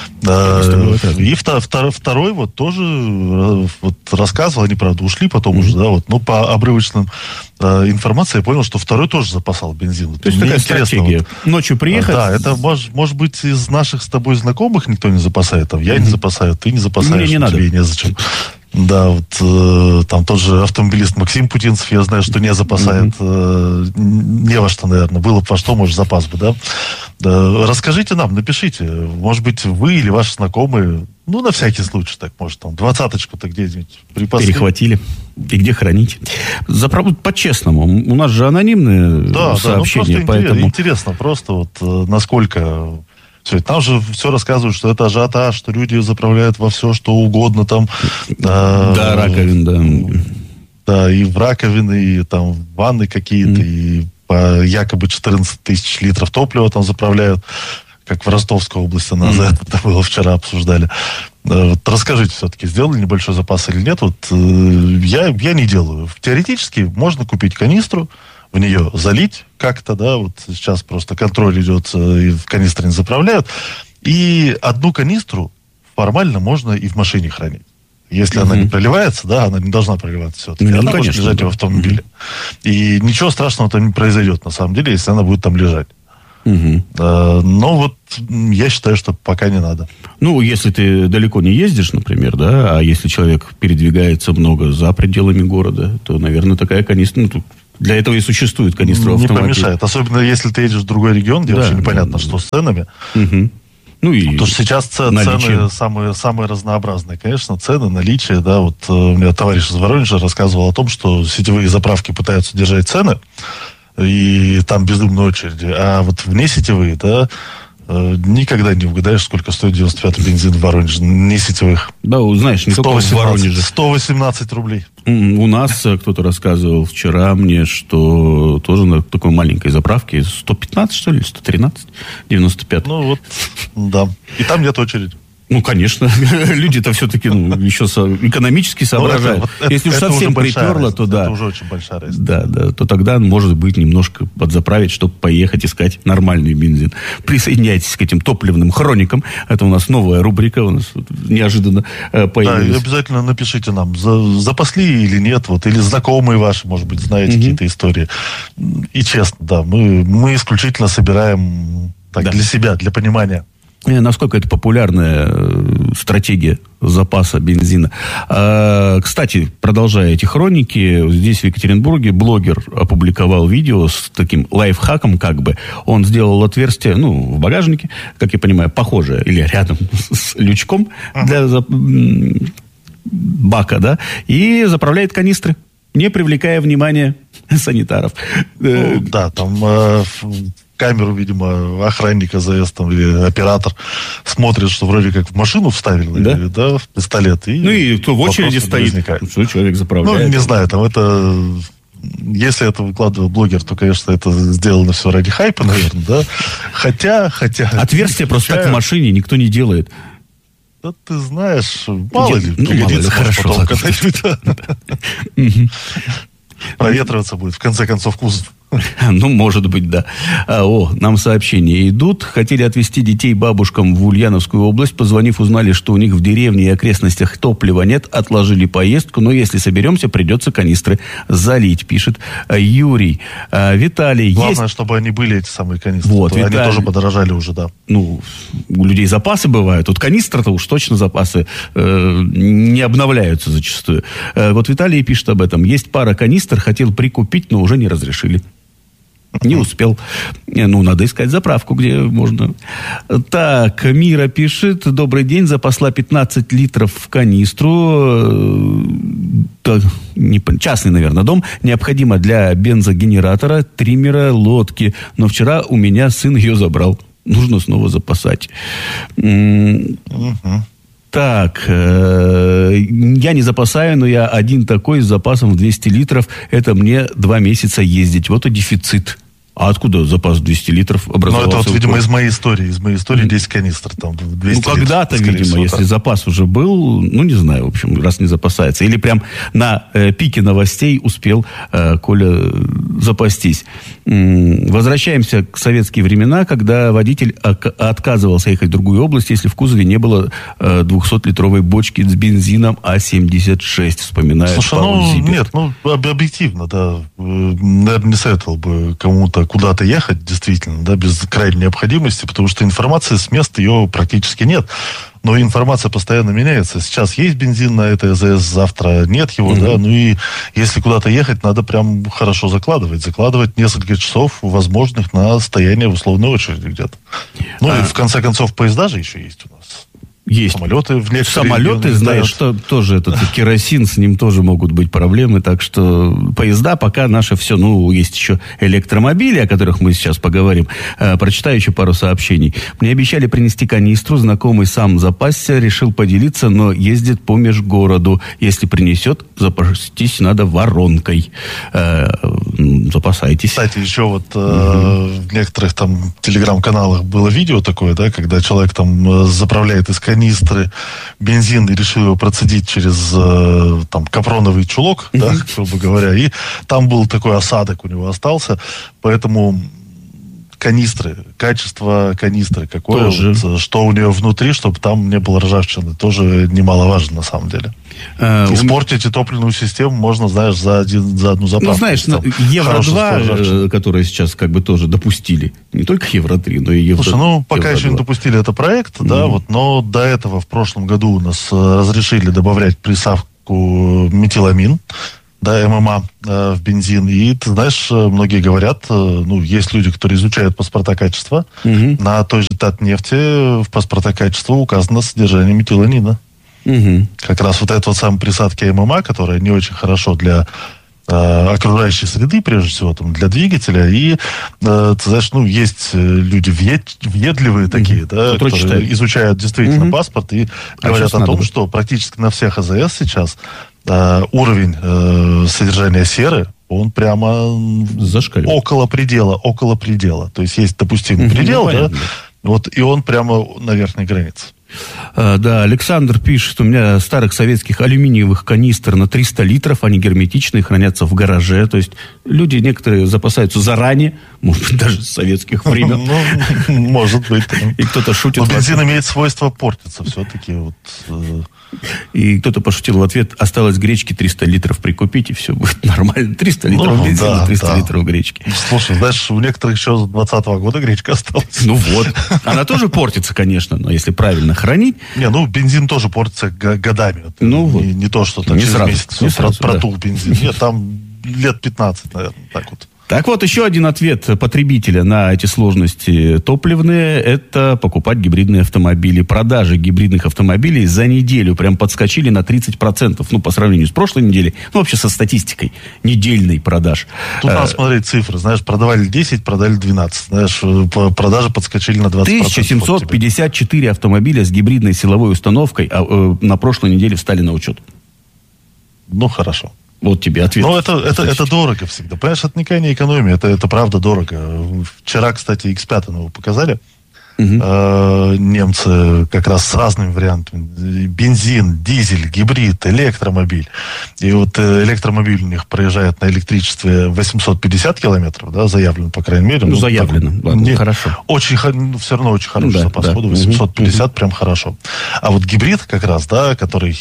А, и втор, втор, второй вот тоже вот, рассказывал, они, правда, ушли потом uh-huh. уже, да, вот, но по обрывочным э, информации я понял, что второй тоже запасал бензин. То есть такая стратегия. Вот, ночью приехать? Да, это может, может быть из наших с тобой знакомых никто не запасает. Там, я uh-huh. не запасаю, ты не запасаешь. Мне не надо. Тебе незачем. Да, вот э, там тот же автомобилист Максим Путинцев, я знаю, что не запасает, э, не во что, наверное, было бы во что, может, запас бы, да? да. Расскажите нам, напишите, может быть, вы или ваши знакомые, ну, на всякий случай, так, может, там, двадцаточку-то где-нибудь припасли. Перехватили. И где хранить? Заправду по-честному. У нас же анонимные да, сообщения, да, ну, просто поэтому... интересно, просто вот насколько... Все, там же все рассказывают, что это ажиотаж, что люди заправляют во все, что угодно там. Э, да, раковин, да. Да, и в раковины, и там в ванны какие-то, mm. и по якобы четырнадцать тысяч литров топлива там заправляют, как в Ростовской области нас mm. это было вчера обсуждали. Вот расскажите, все-таки, сделали небольшой запас или нет? Вот я, я не делаю. Теоретически можно купить канистру, в нее залить как-то, да, вот сейчас просто контроль идет, и в канистры не заправляют, и одну канистру формально можно и в машине хранить. Если mm-hmm. она не проливается, да, она не должна проливаться все-таки. Ну, она конечно, может лежать да. в автомобиле. Mm-hmm. И ничего страшного там не произойдет, на самом деле, если она будет там лежать. Mm-hmm. А, но вот я считаю, что пока не надо. Ну, если ты далеко не ездишь, например, да, а если человек передвигается много за пределами города, то, наверное, такая канистра... Ну, для этого и существует канистра автомобиля. Не помешает. Особенно, если ты едешь в другой регион, где да, вообще непонятно, да, что да. с ценами. Угу. Ну и потому что сейчас цены самые, самые разнообразные. Конечно, цены, наличие, да, вот у меня товарищ из Воронежа рассказывал о том, что сетевые заправки пытаются держать цены, и там безумные очереди, а вот внесетевые, да, никогда не угадаешь, сколько стоит девяносто пятый бензин в Воронеже, не сетевых. Да, знаешь, не только в Воронеже. сто восемнадцать рублей. У нас кто-то рассказывал вчера мне, что тоже на такой маленькой заправке сто пятнадцать, что ли, сто тринадцать, девяносто пять. Ну вот, да. И там нет очереди. Ну, конечно. Люди-то все-таки ну, еще со, экономически соображают. Вот это, Если уж совсем приперло, то да. Это уже очень большая разница. Да, да. То тогда, может быть, немножко подзаправить, чтобы поехать искать нормальный бензин. Присоединяйтесь к этим топливным хроникам. Это у нас новая рубрика, у нас неожиданно появилась. Да, и обязательно напишите нам, запасли или нет, вот, или знакомые ваши, может быть, знаете угу. какие-то истории. И честно, да, мы, мы исключительно собираем так, да. для себя, для понимания. Насколько это популярная стратегия запаса бензина. А, кстати, продолжая эти хроники, здесь в Екатеринбурге блогер опубликовал видео с таким лайфхаком, как бы. Он сделал отверстие, ну, в багажнике, как я понимаю, похожее, или рядом с лючком для зап... бака, да, и заправляет канистры, не привлекая внимания санитаров. Ну, да, там... Э... камеру, видимо, охранник АЗС там, или оператор смотрит, что вроде как в машину вставили, да, или, да в пистолет. И ну и кто в очереди стоит, что человек заправляет. Ну, не знаю, там это... Если это выкладывал блогер, то, конечно, это сделано все ради хайпа, наверное, да. Хотя, хотя... Отверстие просто так в машине никто не делает. Да ты знаешь, мало ли, ну, пригодится, хорошо, потом когда-нибудь. Проветриваться будет, в конце концов, кузов. Ну, может быть, да. О, нам сообщения идут. Хотели отвезти детей бабушкам в Ульяновскую область. Позвонив, узнали, что у них в деревне и окрестностях топлива нет. Отложили поездку. Но если соберемся, придется канистры залить, пишет Юрий. Виталий, главное, есть... чтобы они были, эти самые канистры. Вот, они Виталий... тоже подорожали уже, да. Ну, у людей запасы бывают. Вот канистра-то уж точно запасы э, не обновляются зачастую. Э, вот Виталий пишет об этом. Есть пара канистр, хотел прикупить, но уже не разрешили. Не успел. Ну, надо искать заправку, где можно. Так, Мира пишет. Добрый день. Запасла пятнадцать литров в канистру. Так, не, частный, наверное, дом. Необходимо для бензогенератора, триммера, лодки. Но вчера у меня сын ее забрал. Нужно снова запасать. Угу. Так, э, я не запасаю, но я один такой с запасом в двести литров. Это мне два месяца ездить. Вот и дефицит. А откуда запас двести литров образовался? Ну, это вот, видимо, из моей истории. Из моей истории десять канистр. Там, двести ну, когда-то, литров, видимо, всего, если так. Запас уже был, ну, не знаю, в общем, раз не запасается. Или прям на э, пике новостей успел э, Коля запастись. М-м, возвращаемся к советские времена, когда водитель ок- отказывался ехать в другую область, если в кузове не было э, двухсотлитровой бочки с бензином А семьдесят шесть, вспоминает Слушай, Павел ну, Зиберт. Нет, ну, объективно, да. Наверное, не советовал бы кому-то куда-то ехать, действительно, да, без крайней необходимости, потому что информации с места ее практически нет. Но информация постоянно меняется. Сейчас есть бензин на этой АЗС, завтра нет его, mm-hmm. да. Ну и если куда-то ехать, надо прям хорошо закладывать. Закладывать несколько часов возможных на стояние в условной очереди где-то. Ну а... и в конце концов поезда же еще есть у нас. Есть. Самолеты в некоторые Самолеты, знаешь, что тоже этот керосин, с ним тоже могут быть проблемы. Так что поезда пока наши все. Ну, есть еще электромобили, о которых мы сейчас поговорим. Э, прочитаю еще пару сообщений. Мне обещали принести канистру. Знакомый сам запасся, решил поделиться, но ездит по межгороду. Если принесет, запастись надо воронкой. Э, запасайтесь. Кстати, еще вот э, угу. в некоторых там телеграм-каналах было видео такое, да, когда человек там заправляет из канистры бензин и решил его процедить через э, там капроновый чулок, mm-hmm. да, грубо говоря, и там был такой осадок у него остался, поэтому канистры, качество канистры какое, вот, что у нее внутри, чтобы там не было ржавчины, тоже немаловажно на самом деле. А, Испортить и топливную систему можно, знаешь, за, один, за одну заправку. Ну, знаешь, Евро-два, которые сейчас как бы тоже допустили, не только Евро-три, но и Евро-два. Слушай, ну, пока Евро-два. Еще не допустили это проект, mm-hmm. да, вот, но до этого в прошлом году у нас разрешили добавлять присадку метиламин, да, ММА э, в бензин. И, ты знаешь, многие говорят, э, ну, есть люди, которые изучают паспорта качества, угу. на той же Татнефти в паспорта качества указано содержание метиламина. Угу. Как раз вот эта вот самая присадка ММА, которая не очень хорошо для э, окружающей среды, прежде всего, там, для двигателя. И, э, ты знаешь, ну, есть люди въед, въедливые угу. такие, да, которые, которые читают. Изучают действительно угу. паспорт и а говорят о том, быть. Что практически на всех АЗС сейчас Uh, уровень uh, содержания серы, он прямо около предела, около предела. То есть есть допустимый mm-hmm, предел, да, да, вот, и он прямо на верхней границе. А, да, Александр пишет, у меня старых советских алюминиевых канистр на триста литров, они герметичные, хранятся в гараже. То есть люди некоторые запасаются заранее, может быть, даже с советских времен. Ну, может быть. И кто-то шутит. Но бензин имеет свойство портиться все-таки. И кто-то пошутил в ответ, осталось гречки триста литров прикупить, и все будет нормально. триста литров ну, бензина, да, триста да. литров гречки. Слушай, знаешь, у некоторых еще с двадцатого года гречка осталась. Ну вот. Она тоже портится, конечно, но если правильно хранить. Не, ну бензин тоже портится годами. Ну вот. Не, не то, что так не через сразу, месяц не сразу, протул да. бензин. Нет, там лет пятнадцать, наверное, так вот. Так вот, еще один ответ потребителя на эти сложности топливные – это покупать гибридные автомобили. Продажи гибридных автомобилей за неделю прям подскочили на тридцать процентов. Ну, по сравнению с прошлой неделей. Ну, вообще со статистикой недельной продаж. Тут надо смотреть цифры. Знаешь, продавали десять, продали двенадцать. Знаешь, продажи подскочили на двадцать процентов. тысяча семьсот пятьдесят четыре автомобиля с гибридной силовой установкой а, э, на прошлой неделе встали на учет. Ну, хорошо. Вот тебе ответ. Ну, это, это, это дорого всегда. Понимаешь, это никакая не экономия, это, это правда дорого. Вчера, кстати, икс пять его показали. Угу. Э, немцы как раз с разными вариантами. Бензин, дизель, гибрид, электромобиль. И вот электромобиль у них проезжает на электричестве восемьсот пятьдесят километров, да, заявлено, по крайней мере. Ну, ну заявлено, так, ладно, не, хорошо. Очень, ну, все равно очень хороший да, запас да. хода, восемьсот пятьдесят угу. прям хорошо. А вот гибрид как раз, да, который...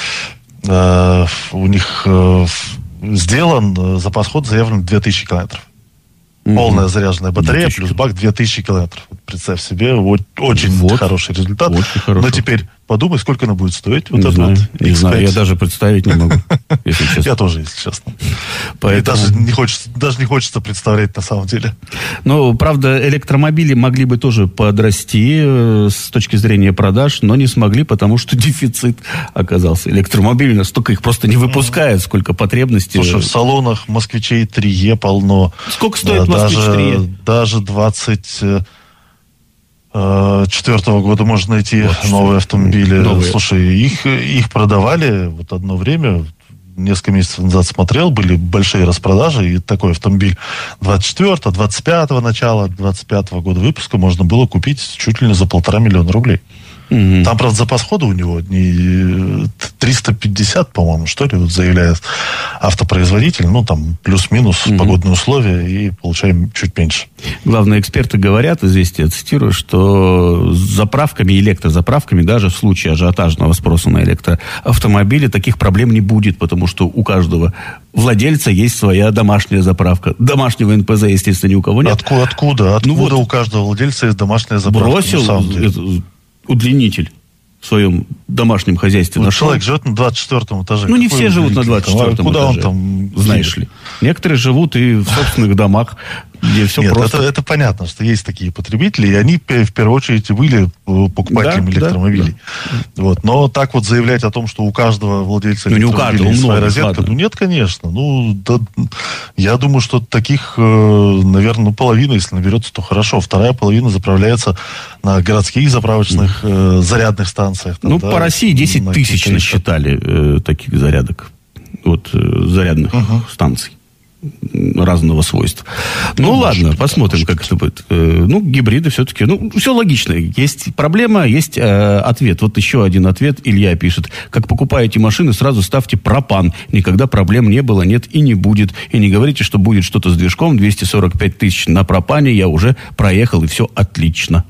Uh, у них uh, сделан uh, запас хода заявлен две тысячи километров. Mm-hmm. Полная заряженная батарея плюс бак две тысячи километров. Представь себе, вот, очень вот. хороший результат. Очень хорошо. Но теперь подумай, сколько она будет стоить. Вот не это знаю, вот не знаю, я даже представить не могу, если честно. Я тоже, если честно. Поэтому... Даже, не хочется, даже не хочется представлять на самом деле. Ну, правда, электромобили могли бы тоже подрасти э, с точки зрения продаж, но не смогли, потому что дефицит оказался. Электромобили настолько их просто не выпускают, сколько потребностей. Слушай, в салонах москвичей три е полно. Сколько стоит да, москвич три е? Даже двадцать... четвертого года можно найти вот, новые автомобили. Новые. Слушай, их, их продавали вот одно время, несколько месяцев назад смотрел, были большие распродажи, и такой автомобиль двадцать четвёртого, двадцать пятого начала, двадцать пятого года выпуска можно было купить чуть ли не за полтора миллиона рублей. Mm-hmm. Там, правда, запас хода у него не триста пятьдесят, по-моему, что ли, вот заявляет автопроизводитель. Ну, там, плюс-минус mm-hmm. погодные условия, и получаем чуть меньше. Главные эксперты говорят, здесь я цитирую, что с заправками, электрозаправками, даже в случае ажиотажного спроса на электроавтомобили, таких проблем не будет, потому что у каждого владельца есть своя домашняя заправка. Домашнего эн пэ зэ, естественно, ни у кого нет. Откуда? Откуда, откуда ну вот, у каждого владельца есть домашняя заправка? Бросил удлинитель в своем домашнем хозяйстве вот нашел. Человек живет на двадцать четвёртом этаже. Ну, не все живут на двадцать четвёртом а куда этаже. Он там знаешь ли. Некоторые живут и в собственных домах. где все Нет, просто... это, это понятно, что есть такие потребители, и они в первую очередь были покупателями да, электромобилей. Да. Вот. Но так вот заявлять о том, что у каждого владельца ну, электромобиля есть своя розетка, ладно. ну нет, конечно. Ну, да, я думаю, что таких, наверное, ну, половина, если наберется, то хорошо. Вторая половина заправляется на городских заправочных mm. э, зарядных станциях. Там, ну, да, по России десять тысяч насчитали э, таких зарядок. Вот э, зарядных uh-huh. станций разного свойства. Ну, ну ладно, может, посмотрим, да, как это будет. Э, ну, гибриды все-таки... Ну, все логично. Есть проблема, есть э, ответ. Вот еще один ответ Илья пишет. Как покупаете машины, сразу ставьте пропан. Никогда проблем не было, нет и не будет. И не говорите, что будет что-то с движком. двести сорок пять тысяч на пропане я уже проехал, и все отлично.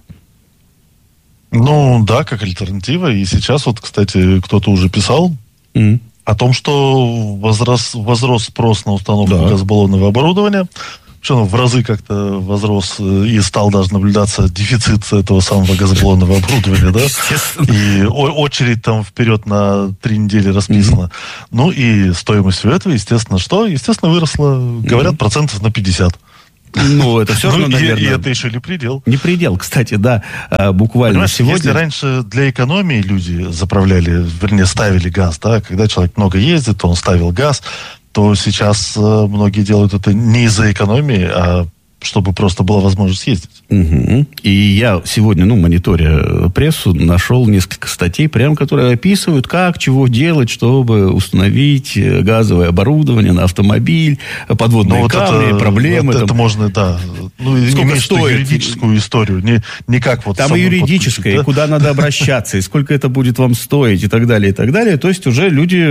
Ну, да, как альтернатива. И сейчас вот, кстати, кто-то уже писал... Mm. о том, что возрос, возрос спрос на установку да. газобаллонного оборудования. Причем в разы как-то возрос и стал даже наблюдаться дефицит этого самого газобаллонного оборудования, да? И о- очередь там вперед на три недели расписана. Mm-hmm. Ну и стоимость всего этого, естественно, что? Естественно, выросла, говорят, mm-hmm. процентов на пятьдесят. Ну, это все равно, ну, наверное... И, и это еще не предел. Не предел, кстати, да. Буквально Понимаешь, сегодня... Если раньше для экономии люди заправляли, вернее, ставили газ, да, когда человек много ездит, то он ставил газ, то сейчас многие делают это не из-за экономии, а чтобы просто была возможность ездить. Угу. И я сегодня, ну, мониторя прессу, нашел несколько статей, прям, которые описывают, как, чего делать, чтобы установить газовое оборудование на автомобиль, подводные ну, камни, это, проблемы. Это, это можно, да. Ну, сколько стоит? Юридическую историю, не, не как вот... Там и юридическое, да? И куда надо обращаться, и сколько это будет вам стоить, и так далее, и так далее. То есть уже люди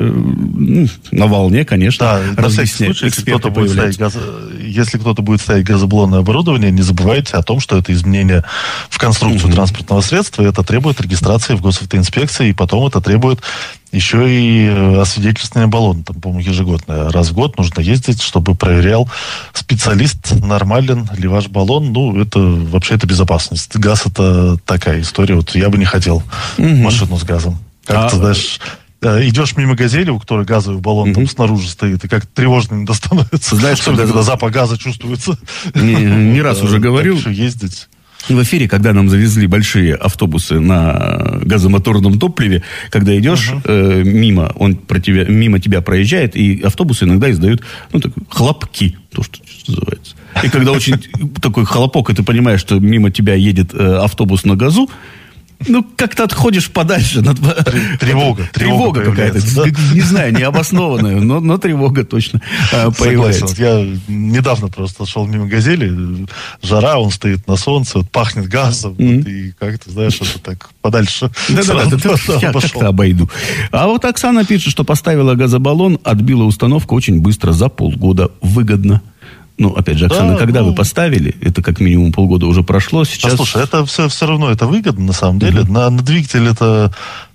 ну, на волне, конечно, да, на всякий случай, если кто-то будет ставить газ... если кто-то будет ставить газобаллонное оборудование, не забывайте о том, что это изменение в конструкцию угу. транспортного средства, и это требует регистрации в госавтоинспекции, и потом это требует еще и освидетельствования баллона. Там, по-моему, ежегодно. Раз в год нужно ездить, чтобы проверял специалист, нормален ли ваш баллон. Ну, это вообще это безопасность. Газ — это такая история. Вот я бы не хотел угу. машину с газом. Как а... ты знаешь... Идешь мимо «Газели», у которой газовый баллон mm-hmm. там снаружи стоит, и как тревожно иногда становится. Знаешь, когда, когда запах газа чувствуется. Не, не раз уже говорил. Ездить. В эфире, когда нам завезли большие автобусы на газомоторном топливе, когда идешь uh-huh. э, мимо, он про тебя, мимо тебя проезжает, и автобусы иногда издают, ну, так, хлопки, то, что называется. И когда очень такой хлопок, и ты понимаешь, что мимо тебя едет э, автобус на газу, ну, как-то отходишь подальше. Тревога. Тревога какая-то. Да? Не знаю, необоснованная, но, но тревога точно а, появляется. Я недавно просто шел мимо «Газели», жара, он стоит на солнце, вот, пахнет газом, mm-hmm. вот, и как-то, знаешь, это так подальше. Да-да-да, я как-то обойду. А вот Оксана пишет, что поставила газобаллон, отбила установку очень быстро, за полгода. Выгодно. Ну, опять же, Оксана, да, когда ну... вы поставили, это как минимум полгода уже прошло, сейчас... А слушай, это все, все равно это выгодно, на самом деле. Uh-huh. На, на двигатель это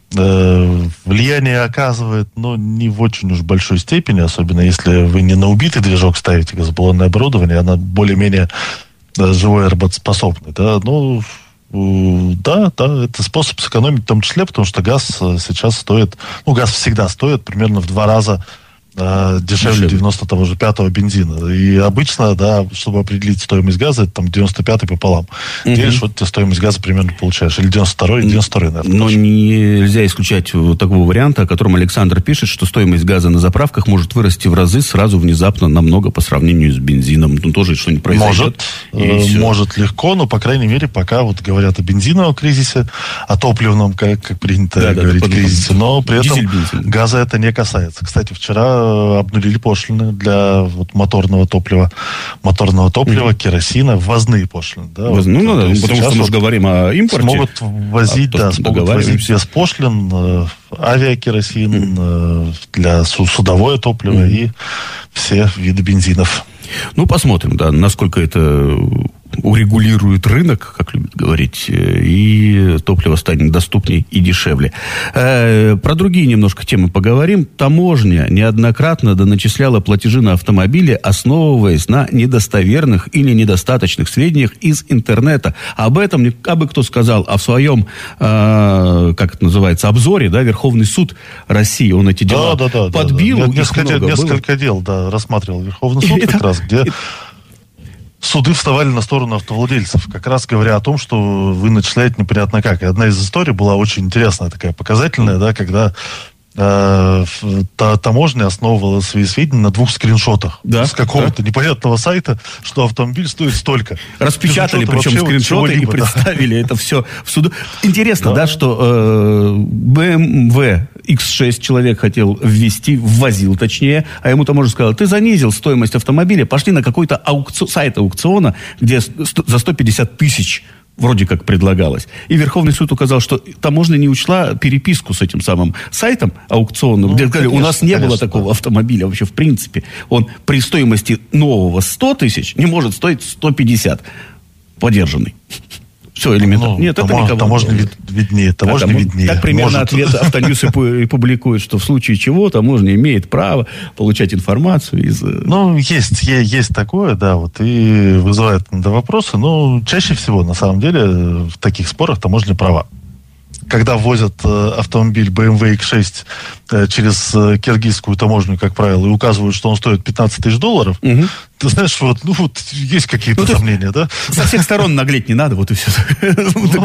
э, влияние оказывает, но не в очень уж большой степени, особенно если вы не на убитый движок ставите газобаллонное оборудование, она более-менее да, живой и работоспособный. Да? Ну, э, да, да, это способ сэкономить в том числе, потому что газ сейчас стоит, ну, газ всегда стоит примерно в два раза дешевле девяносто того же пятого бензина. И обычно, да, чтобы определить стоимость газа, это там девяносто пятый пополам. Угу. Делишь, вот ты стоимость газа примерно получаешь. Или девяносто второй, девяносто второй, наверное. Но нельзя исключать такого варианта, о котором Александр пишет, что стоимость газа на заправках может вырасти в разы сразу внезапно намного по сравнению с бензином. Ну, тоже что-нибудь произойдет. Может, может легко, но, по крайней мере, пока вот говорят о бензиновом кризисе, о топливном, как, как принято да, говорить, да, кризисе, но при этом дизель, газа это не касается. Кстати, вчера обнулили пошлины для вот, моторного топлива, моторного топлива, mm-hmm. керосина, ввозные пошлины. Да, Воз... вот, ну, да, потому что мы вот же говорим о импорте. Смогут возить, а да, смогут возить без пошлин э, авиакеросин, mm-hmm. э, для судовое топливо mm-hmm. и все виды бензинов. Ну, посмотрим, да, насколько это урегулирует рынок, как любят говорить, и топливо станет доступнее и дешевле. Э, про другие немножко темы поговорим. Таможня неоднократно доначисляла платежи на автомобили, основываясь на недостоверных или недостаточных сведениях из интернета. Об этом абы кто сказал, а в своем, э, как это называется, обзоре, да, Верховный суд России, он эти дела да, да, да, подбил. Да, да. Несколько, несколько дел, да, рассматривал Верховный суд как раз, где... суды вставали на сторону автовладельцев, как раз говоря о том, что вы начисляете непонятно как. И одна из историй была очень интересная, такая показательная, да, когда э, таможня основывала свои сведения на двух скриншотах да, с какого-то да. непонятного сайта, что автомобиль стоит столько. Распечатали, причем скриншоты, и представили да. это все в суду. Интересно, да, да что э, бэ эм вэ икс шесть человек хотел ввести, ввозил точнее, а ему таможня сказала, ты занизил стоимость автомобиля, пошли на какой-то аукци... сайт аукциона, где за сто пятьдесят тысяч вроде как предлагалось. И Верховный суд указал, что таможня не учла переписку с этим самым сайтом аукционным, ну, где сказали, у нас не конечно, было такого да. автомобиля вообще в принципе. Он при стоимости нового сто тысяч не может стоить сто пятьдесят подержанный. Все элементарно. Ну, Нет, тамо, это никого. Таможня вид, виднее, таможня да, виднее. Так примерно Может. ответ Автоньюз и публикует, что в случае чего таможня имеет право получать информацию из... Ну, есть, есть такое, да, вот, и вызывает до вопросы, но чаще всего, на самом деле, в таких спорах таможня права. Когда ввозят э, автомобиль бэ эм вэ икс шесть э, через э, киргизскую таможню, как правило, и указывают, что он стоит пятнадцать тысяч долларов, угу. ты знаешь, вот, ну, вот есть какие-то ну, сомнения, да? Со всех сторон наглеть не надо, вот и все.